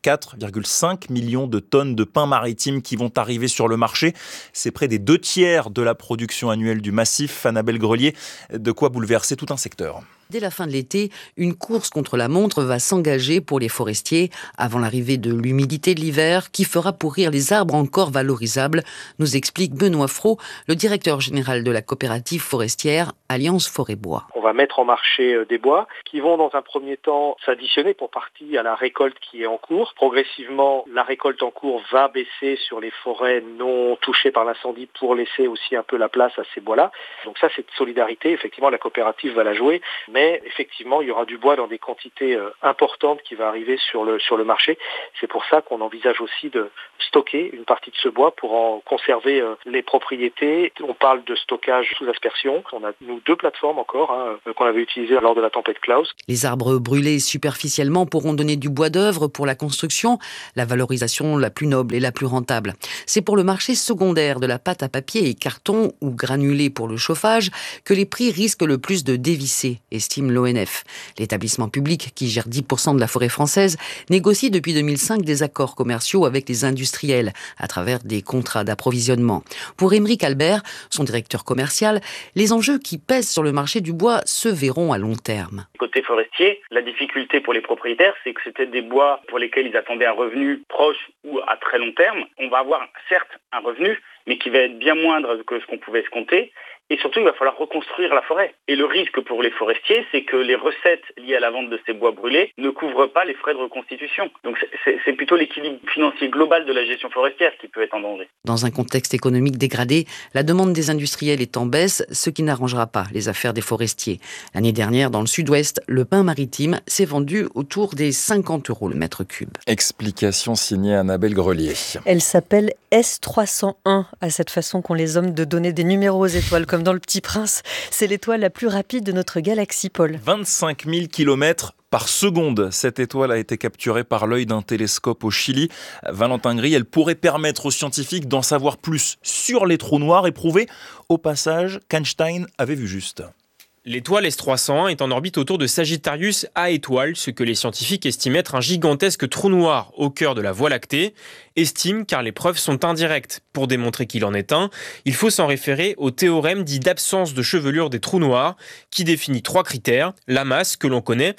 4,5 millions de tonnes de pin maritime qui vont arriver sur le marché. C'est près des 2/3 de la production annuelle du massif. Annabelle Grelier, de quoi bouleverser tout un secteur. Dès la fin de l'été, une course contre la montre va s'engager pour les forestiers avant l'arrivée de l'humidité de l'hiver qui fera pourrir les arbres encore valorisables, nous explique Benoît Fraud, le directeur général de la coopérative forestière Alliance Forêt-Bois. On va mettre en marché des bois qui vont dans un premier temps s'additionner pour partie à la récolte qui est en cours. Progressivement, la récolte en cours va baisser sur les forêts non touchées par l'incendie pour laisser aussi un peu la place à ces bois-là. Donc ça, cette solidarité, effectivement, la coopérative va la jouer. Mais effectivement, il y aura du bois dans des quantités importantes qui va arriver sur le marché. C'est pour ça qu'on envisage aussi de stocker une partie de ce bois pour en conserver les propriétés. On parle de stockage sous aspersion. On a, nous, 2 plateformes encore qu'on avait utilisées lors de la tempête Klaus. Les arbres brûlés superficiellement pourront donner du bois d'œuvre pour la construction, la valorisation la plus noble et la plus rentable. C'est pour le marché secondaire de la pâte à papier et carton ou granulé pour le chauffage que les prix risquent le plus de dévisser, estime l'ONF. L'établissement public qui gère 10% de la forêt française négocie depuis 2005 des accords commerciaux avec les industriels à travers des contrats d'approvisionnement. Pour Émeric Albert, son directeur commercial, les enjeux qui pèsent sur le marché du bois se verront à long terme. Côté forestier, la difficulté pour les propriétaires, c'est que c'était des bois pour lesquels ils attendaient un revenu proche ou à très long terme. On va avoir certes un revenu, mais qui va être bien moindre que ce qu'on pouvait escompter. Et surtout, il va falloir reconstruire la forêt. Et le risque pour les forestiers, c'est que les recettes liées à la vente de ces bois brûlés ne couvrent pas les frais de reconstitution. Donc c'est plutôt l'équilibre financier global de la gestion forestière qui peut être en danger. Dans un contexte économique dégradé, la demande des industriels est en baisse, ce qui n'arrangera pas les affaires des forestiers. L'année dernière, dans le sud-ouest, le pin maritime s'est vendu autour des 50 € le mètre cube. Explication signée Annabelle Grelier. Elle s'appelle S301, à cette façon qu'ont les hommes de donner des numéros aux étoiles, comme dans Le Petit Prince. C'est l'étoile la plus rapide de notre galaxie, Paul. 25 000 km par seconde. Cette étoile a été capturée par l'œil d'un télescope au Chili. Valentin Gris, elle pourrait permettre aux scientifiques d'en savoir plus sur les trous noirs et prouver au passage qu'Einstein avait vu juste. L'étoile S301 est en orbite autour de Sagittarius A étoile, ce que les scientifiques estiment être un gigantesque trou noir au cœur de la Voie lactée. Estiment car les preuves sont indirectes. Pour démontrer qu'il en est un, il faut s'en référer au théorème dit d'absence de chevelure des trous noirs, qui définit 3 critères. La masse, que l'on connaît,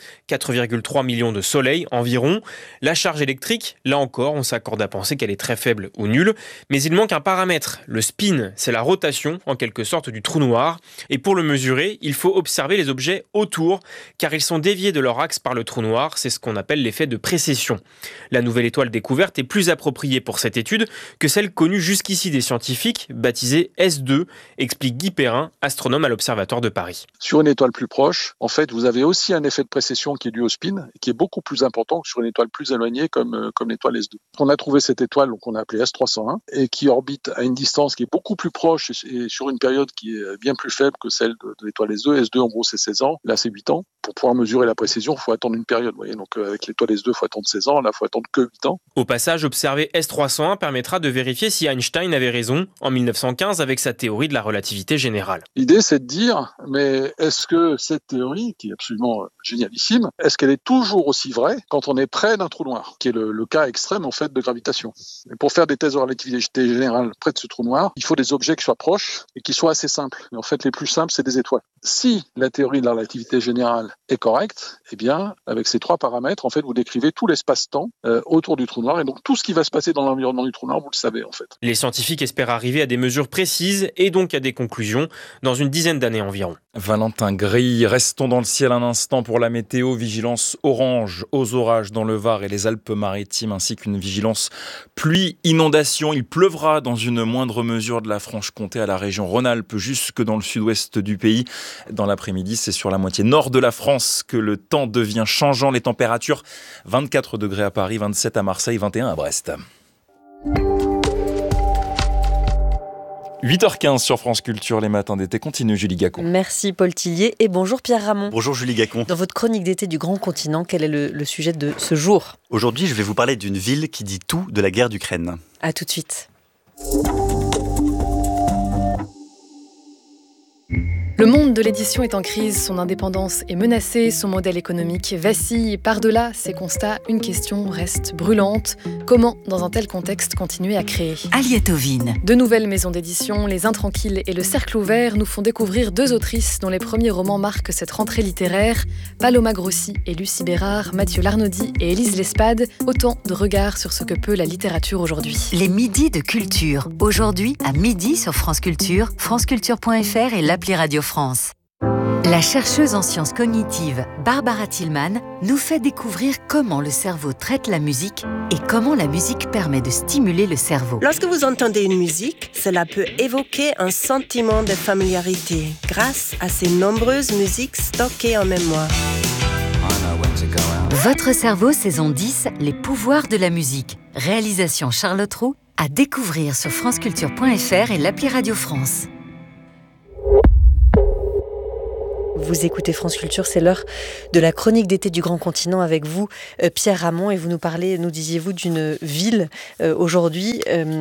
4,3 millions de soleils environ. La charge électrique, là encore, on s'accorde à penser qu'elle est très faible ou nulle. Mais il manque un paramètre. Le spin, c'est la rotation, en quelque sorte, du trou noir. Et pour le mesurer, il faut observer les objets autour, car ils sont déviés de leur axe par le trou noir. C'est ce qu'on appelle l'effet de précession. La nouvelle étoile découverte est plus appropriée pour cette étude que celle connue jusqu'ici des scientifiques, baptisée S2, explique Guy Perrin, astronome à l'Observatoire de Paris. Sur une étoile plus proche, en fait, vous avez aussi un effet de précession qui est dû au spin, qui est beaucoup plus important que sur une étoile plus éloignée comme l'étoile S2. On a trouvé cette étoile qu'on a appelée S301 et qui orbite à une distance qui est beaucoup plus proche et sur une période qui est bien plus faible que celle de l'étoile S2. S2, en gros, c'est 16 ans. Là, c'est 8 ans. Pour pouvoir mesurer la précision, il faut attendre une période. Vous voyez, donc avec l'étoile S2, il faut attendre 16 ans. Là, il faut attendre que 8 ans. Au passage, observer S301 permettra de vérifier si Einstein avait raison en 1915 avec sa théorie de la relativité générale. L'idée, c'est de dire, mais est-ce que cette théorie, qui est absolument génialissime, est-ce qu'elle est toujours aussi vraie quand on est près d'un trou noir, qui est le cas extrême, en fait, de gravitation. Et pour faire des thèses de relativité générale près de ce trou noir, il faut des objets qui soient proches et qui soient assez simples. Et en fait, les plus simples, c'est des étoiles. Si la théorie de la relativité générale est correcte, eh bien, avec ces 3 paramètres, en fait, vous décrivez tout l'espace-temps autour du trou noir. Et donc, tout ce qui va se passer dans l'environnement du trou noir, vous le savez, en fait. Les scientifiques espèrent arriver à des mesures précises et donc à des conclusions dans une dizaine d'années environ. Valentin Gris, restons dans le ciel un instant pour la météo. Vigilance orange aux orages dans le Var et les Alpes-Maritimes, ainsi qu'une vigilance pluie, inondation. Il pleuvra dans une moindre mesure de la Franche-Comté à la région Rhône-Alpes, jusque dans le sud-ouest du pays. Dans l'après-midi, c'est sur la moitié nord de la France que le temps devient changeant. Les températures, 24 degrés à Paris, 27 à Marseille, 21 à Brest. 8h15 sur France Culture, les matins d'été. Continue Julie Gacon. Merci Paul Tillier et bonjour Pierre Ramon. Bonjour Julie Gacon. Dans votre chronique d'été du Grand Continent, quel est le sujet de ce jour ? Aujourd'hui, je vais vous parler d'une ville qui dit tout de la guerre d'Ukraine. À tout de suite. Le monde de l'édition est en crise, son indépendance est menacée, son modèle économique vacille. Par-delà ces constats, une question reste brûlante. Comment, dans un tel contexte, continuer à créer ? Aliette Ovine. De nouvelles maisons d'édition, Les Intranquilles et Le Cercle Ouvert, nous font découvrir 2 autrices dont les premiers romans marquent cette rentrée littéraire. Paloma Grossi et Lucie Bérard, Mathieu Larnaudy et Élise Lespade. Autant de regards sur ce que peut la littérature aujourd'hui. Les midis de culture. Aujourd'hui, à midi sur France Culture, franceculture.fr et l'appli Radio France. La chercheuse en sciences cognitives Barbara Tillman nous fait découvrir comment le cerveau traite la musique et comment la musique permet de stimuler le cerveau. Lorsque vous entendez une musique, cela peut évoquer un sentiment de familiarité grâce à ces nombreuses musiques stockées en mémoire. Votre cerveau, saison 10, les pouvoirs de la musique. Réalisation Charlotte Roux, à découvrir sur franceculture.fr et l'appli Radio France. Vous écoutez France Culture, c'est l'heure de la chronique d'été du Grand Continent avec vous, Pierre Ramon, et vous nous parlez, nous disiez-vous, d'une ville aujourd'hui,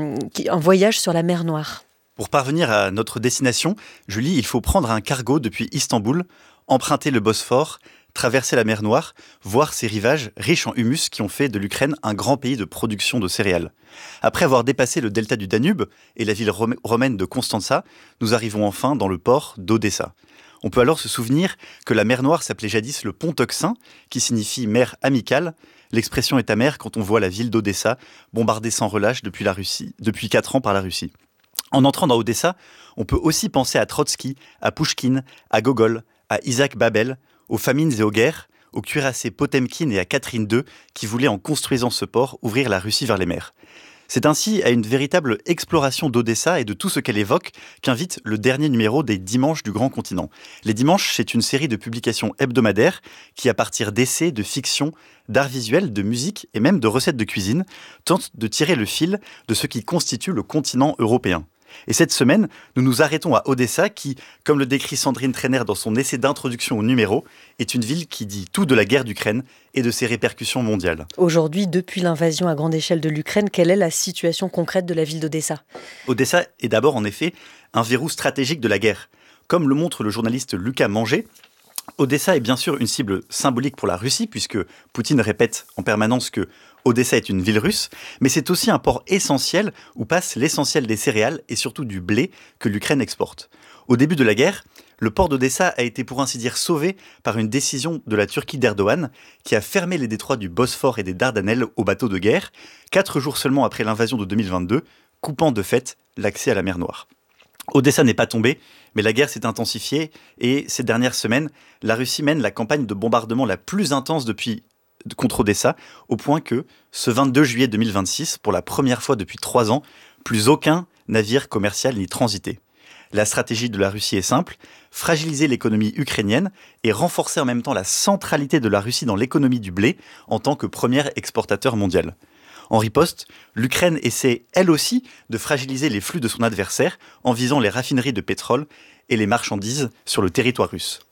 un voyage sur la mer Noire. Pour parvenir à notre destination, Julie, il faut prendre un cargo depuis Istanbul, emprunter le Bosphore, traverser la mer Noire, voir ses rivages riches en humus qui ont fait de l'Ukraine un grand pays de production de céréales. Après avoir dépassé le delta du Danube et la ville romaine de Constanța, nous arrivons enfin dans le port d'Odessa. On peut alors se souvenir que la mer Noire s'appelait jadis le pont Euxin, qui signifie mer amicale. L'expression est amère quand on voit la ville d'Odessa bombardée sans relâche depuis 4 ans par la Russie. En entrant dans Odessa, on peut aussi penser à Trotsky, à Pouchkine, à Gogol, à Isaac Babel, aux famines et aux guerres, aux cuirassés Potemkin et à Catherine II, qui voulaient, en construisant ce port, ouvrir la Russie vers les mers. C'est ainsi à une véritable exploration d'Odessa et de tout ce qu'elle évoque qu'invite le dernier numéro des Dimanches du Grand Continent. Les Dimanches, c'est une série de publications hebdomadaires qui, à partir d'essais, de fiction, d'art visuel, de musique et même de recettes de cuisine, tentent de tirer le fil de ce qui constitue le continent européen. Et cette semaine, nous nous arrêtons à Odessa qui, comme le décrit Sandrine Trainer dans son essai d'introduction au numéro, est une ville qui dit tout de la guerre d'Ukraine et de ses répercussions mondiales. Aujourd'hui, depuis l'invasion à grande échelle de l'Ukraine, quelle est la situation concrète de la ville d'Odessa ? Odessa est d'abord en effet un verrou stratégique de la guerre. Comme le montre le journaliste Lucas Manger, Odessa est bien sûr une cible symbolique pour la Russie, puisque Poutine répète en permanence que Odessa est une ville russe, mais c'est aussi un port essentiel où passe l'essentiel des céréales et surtout du blé que l'Ukraine exporte. Au début de la guerre, le port d'Odessa a été pour ainsi dire sauvé par une décision de la Turquie d'Erdogan qui a fermé les détroits du Bosphore et des Dardanelles aux bateaux de guerre, 4 jours seulement après l'invasion de 2022, coupant de fait l'accès à la mer Noire. Odessa n'est pas tombée, mais la guerre s'est intensifiée et ces dernières semaines, la Russie mène la campagne de bombardement la plus intense contre Odessa, au point que, ce 22 juillet 2026, pour la première fois depuis 3 ans, plus aucun navire commercial n'y transitait. La stratégie de la Russie est simple, fragiliser l'économie ukrainienne et renforcer en même temps la centralité de la Russie dans l'économie du blé en tant que premier exportateur mondial. En riposte, l'Ukraine essaie elle aussi de fragiliser les flux de son adversaire en visant les raffineries de pétrole et les marchandises sur le territoire russe.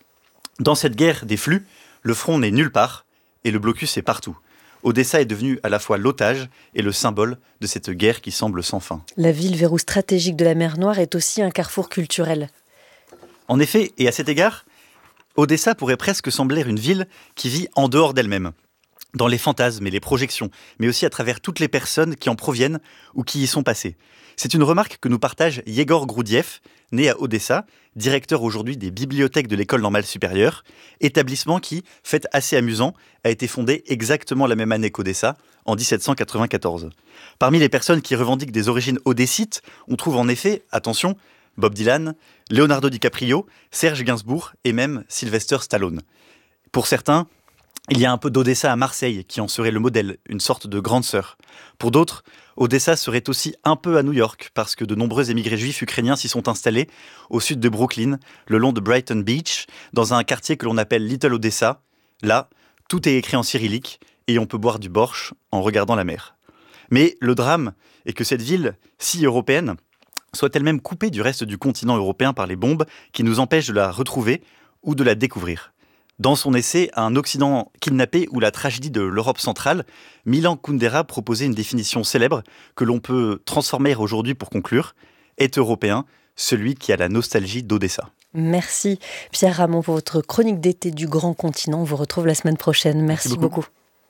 Dans cette guerre des flux, le front n'est nulle part et le blocus est partout. Odessa est devenue à la fois l'otage et le symbole de cette guerre qui semble sans fin. La ville, verrou stratégique de la mer Noire, est aussi un carrefour culturel. En effet, et à cet égard, Odessa pourrait presque sembler une ville qui vit en dehors d'elle-même, dans les fantasmes et les projections, mais aussi à travers toutes les personnes qui en proviennent ou qui y sont passées. C'est une remarque que nous partage Yegor Groudiev, né à Odessa, directeur aujourd'hui des bibliothèques de l'école normale supérieure, établissement qui, fait assez amusant, a été fondé exactement la même année qu'Odessa, en 1794. Parmi les personnes qui revendiquent des origines odessites, on trouve en effet, attention, Bob Dylan, Leonardo DiCaprio, Serge Gainsbourg et même Sylvester Stallone. Pour certains, il y a un peu d'Odessa à Marseille qui en serait le modèle, une sorte de grande sœur. Pour d'autres, Odessa serait aussi un peu à New York parce que de nombreux émigrés juifs ukrainiens s'y sont installés au sud de Brooklyn, le long de Brighton Beach, dans un quartier que l'on appelle Little Odessa. Là, tout est écrit en cyrillique et on peut boire du borsch en regardant la mer. Mais le drame est que cette ville, si européenne, soit elle-même coupée du reste du continent européen par les bombes qui nous empêchent de la retrouver ou de la découvrir. Dans son essai « Un Occident kidnappé ou la tragédie de l'Europe centrale », Milan Kundera proposait une définition célèbre que l'on peut transformer aujourd'hui pour conclure « Est européen celui qui a la nostalgie d'Odessa ». Merci Pierre Ramon pour votre chronique d'été du grand continent. On vous retrouve la semaine prochaine. Merci beaucoup.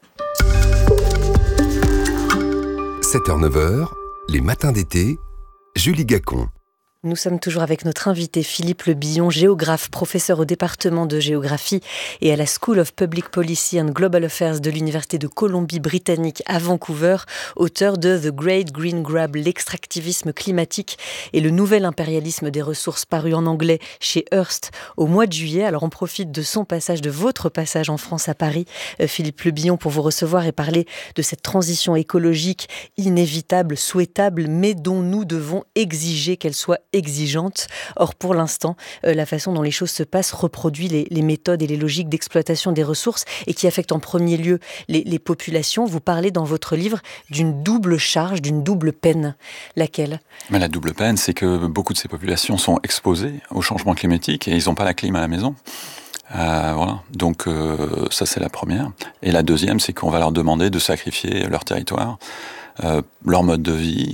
7h-9h, les matins d'été, Julie Gacon. Nous sommes toujours avec notre invité Philippe Le Billon, géographe, professeur au département de géographie et à la School of Public Policy and Global Affairs de l'Université de Colombie-Britannique à Vancouver, auteur de The Great Green Grab, l'extractivisme climatique et le nouvel impérialisme des ressources, paru en anglais chez Hearst au mois de juillet. Alors on profite de son passage, de votre passage en France à Paris, Philippe Le Billon, pour vous recevoir et parler de cette transition écologique inévitable, souhaitable, mais dont nous devons exiger qu'elle soit exigeante. Or, pour l'instant, la façon dont les choses se passent reproduit les méthodes et les logiques d'exploitation des ressources et qui affectent en premier lieu les populations. Vous parlez dans votre livre d'une double charge, d'une double peine. Laquelle ? Mais la double peine, c'est que beaucoup de ces populations sont exposées au changement climatique et ils n'ont pas la clim à la maison. Voilà. Donc ça, c'est la première. Et la deuxième, c'est qu'on va leur demander de sacrifier leur territoire, leur mode de vie,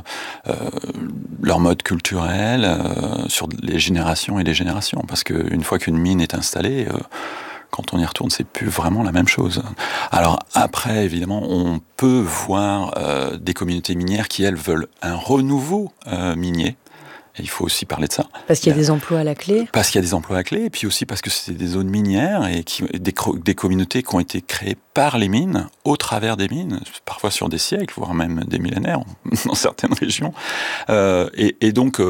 leur mode culturel, sur les générations et les générations. Parce qu'une fois qu'une mine est installée, quand on y retourne, c'est plus vraiment la même chose. Alors après, évidemment, on peut voir des communautés minières qui, elles, veulent un renouveau minier. Et il faut aussi parler de ça. Parce qu'il y a des emplois à la clé. Parce qu'il y a des emplois à la clé, et puis aussi parce que c'est des zones minières et des communautés qui ont été créées par les mines, au travers des mines, parfois sur des siècles, voire même des millénaires dans certaines régions. Et donc,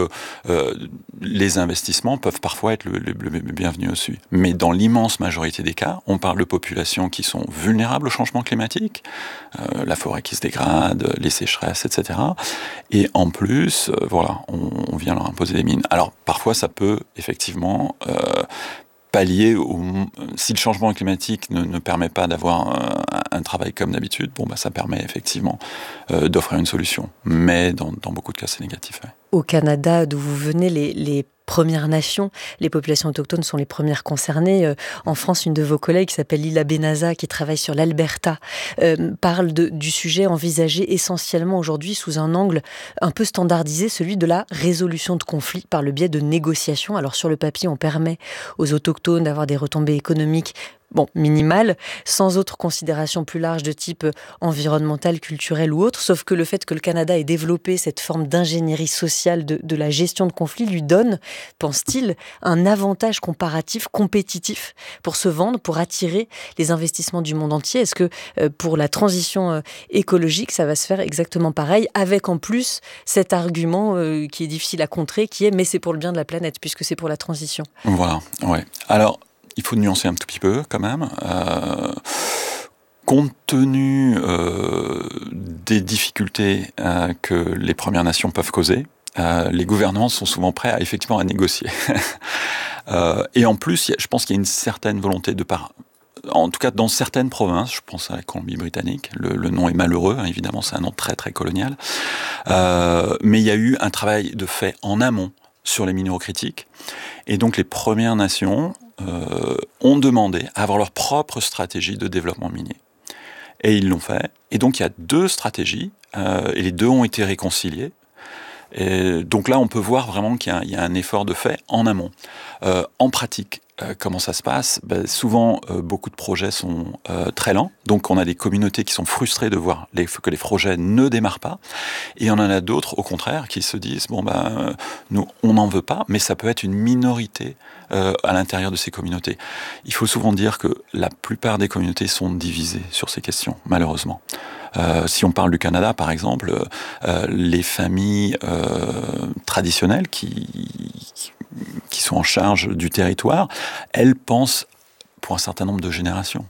les investissements peuvent parfois être le bienvenu aussi. Mais dans l'immense majorité des cas, on parle de populations qui sont vulnérables au changement climatique, la forêt qui se dégrade, les sécheresses, etc. Et en plus, voilà, on vient leur imposer des mines. Alors, parfois, ça peut effectivement pallier si le changement climatique ne permet pas d'avoir un travail comme d'habitude, ça permet effectivement d'offrir une solution. Mais dans beaucoup de cas, c'est négatif. Ouais. Au Canada, d'où vous venez, les Premières Nations, les populations autochtones sont les premières concernées. En France, une de vos collègues qui s'appelle Lila Benaza, qui travaille sur l'Alberta, parle du sujet envisagé essentiellement aujourd'hui sous un angle un peu standardisé, celui de la résolution de conflits par le biais de négociations. Alors sur le papier, on permet aux autochtones d'avoir des retombées économiques minimale, sans autre considération plus large de type environnemental, culturel ou autre, sauf que le fait que le Canada ait développé cette forme d'ingénierie sociale de la gestion de conflits lui donne, pense-t-il, un avantage comparatif, compétitif pour se vendre, pour attirer les investissements du monde entier. Est-ce que pour la transition écologique, ça va se faire exactement pareil, avec en plus cet argument qui est difficile à contrer, qui est « mais c'est pour le bien de la planète, puisque c'est pour la transition ». Voilà, ouais. Alors, il faut nuancer un tout petit peu quand même. Compte tenu des difficultés que les Premières Nations peuvent causer, les gouvernements sont souvent prêts effectivement à négocier. Et en plus, je pense qu'il y a une certaine volonté en tout cas dans certaines provinces, je pense à la Colombie-Britannique, le nom est malheureux, hein, évidemment c'est un nom très très colonial, mais il y a eu un travail de fait en amont sur les minéraux critiques. Et donc les Premières Nations ont demandé à avoir leur propre stratégie de développement minier. Et ils l'ont fait. Et donc il y a 2 stratégies, et les 2 ont été réconciliées. Et donc là, on peut voir vraiment qu'il y a un effort de fait en amont. En pratique, comment ça se passe ? Souvent, beaucoup de projets sont très lents. Donc, on a des communautés qui sont frustrées de voir que les projets ne démarrent pas. Et on en a d'autres, au contraire, qui se disent, nous, on n'en veut pas, mais ça peut être une minorité à l'intérieur de ces communautés. Il faut souvent dire que la plupart des communautés sont divisées sur ces questions, malheureusement. Si on parle du Canada, par exemple, les familles traditionnelles qui sont en charge du territoire, elles pensent pour un certain nombre de générations.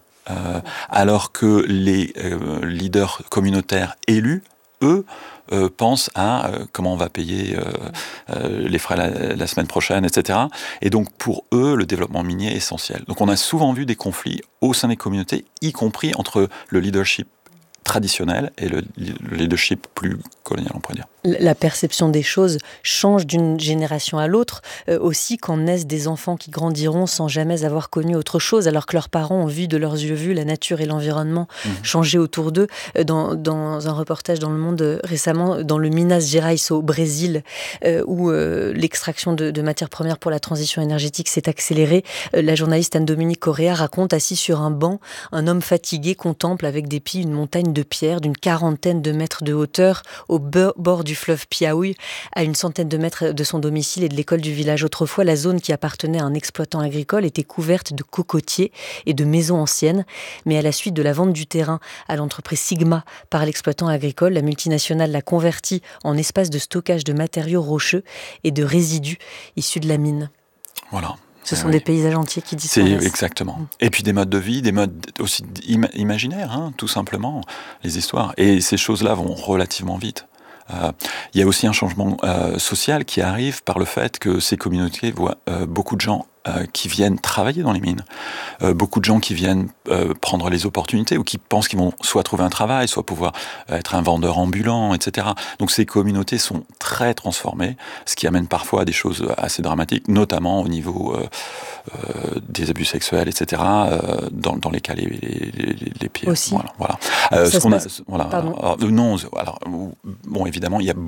Alors que les leaders communautaires élus, eux, pensent à comment on va payer les frais la semaine prochaine, etc. Et donc, pour eux, le développement minier est essentiel. Donc, on a souvent vu des conflits au sein des communautés, y compris entre le leadership traditionnel et le leadership plus colonial, on pourrait dire. La perception des choses change d'une génération à l'autre, aussi quand naissent des enfants qui grandiront sans jamais avoir connu autre chose, alors que leurs parents ont vu de leurs yeux vus la nature et l'environnement changer autour d'eux. Dans un reportage dans Le Monde récemment, dans le Minas Gerais au Brésil, où l'extraction de matières premières pour la transition énergétique s'est accélérée, la journaliste Anne-Dominique Correa raconte, assis sur un banc, un homme fatigué contemple avec dépit une montagne de pierres d'une 40aine de mètres de hauteur au bord du fleuve Piauí, à une centaine de mètres de son domicile et de l'école du village. Autrefois, la zone qui appartenait à un exploitant agricole était couverte de cocotiers et de maisons anciennes, mais à la suite de la vente du terrain à l'entreprise Sigma par l'exploitant agricole, la multinationale l'a converti en espace de stockage de matériaux rocheux et de résidus issus de la mine. Voilà. Ce sont des paysages entiers qui disparaissent. Exactement. Et puis des modes de vie, des modes aussi imaginaires, tout simplement, les histoires. Et ces choses-là vont relativement vite. Il y a aussi un changement social qui arrive par le fait que ces communautés voient beaucoup de gens qui viennent travailler dans les mines, beaucoup de gens qui viennent prendre les opportunités ou qui pensent qu'ils vont soit trouver un travail, soit pouvoir être un vendeur ambulant, etc. Donc ces communautés sont très transformées, ce qui amène parfois à des choses assez dramatiques, notamment au niveau des abus sexuels, etc. Dans les cas les pires. Aussi. Voilà. Alors, Bon, évidemment, il y a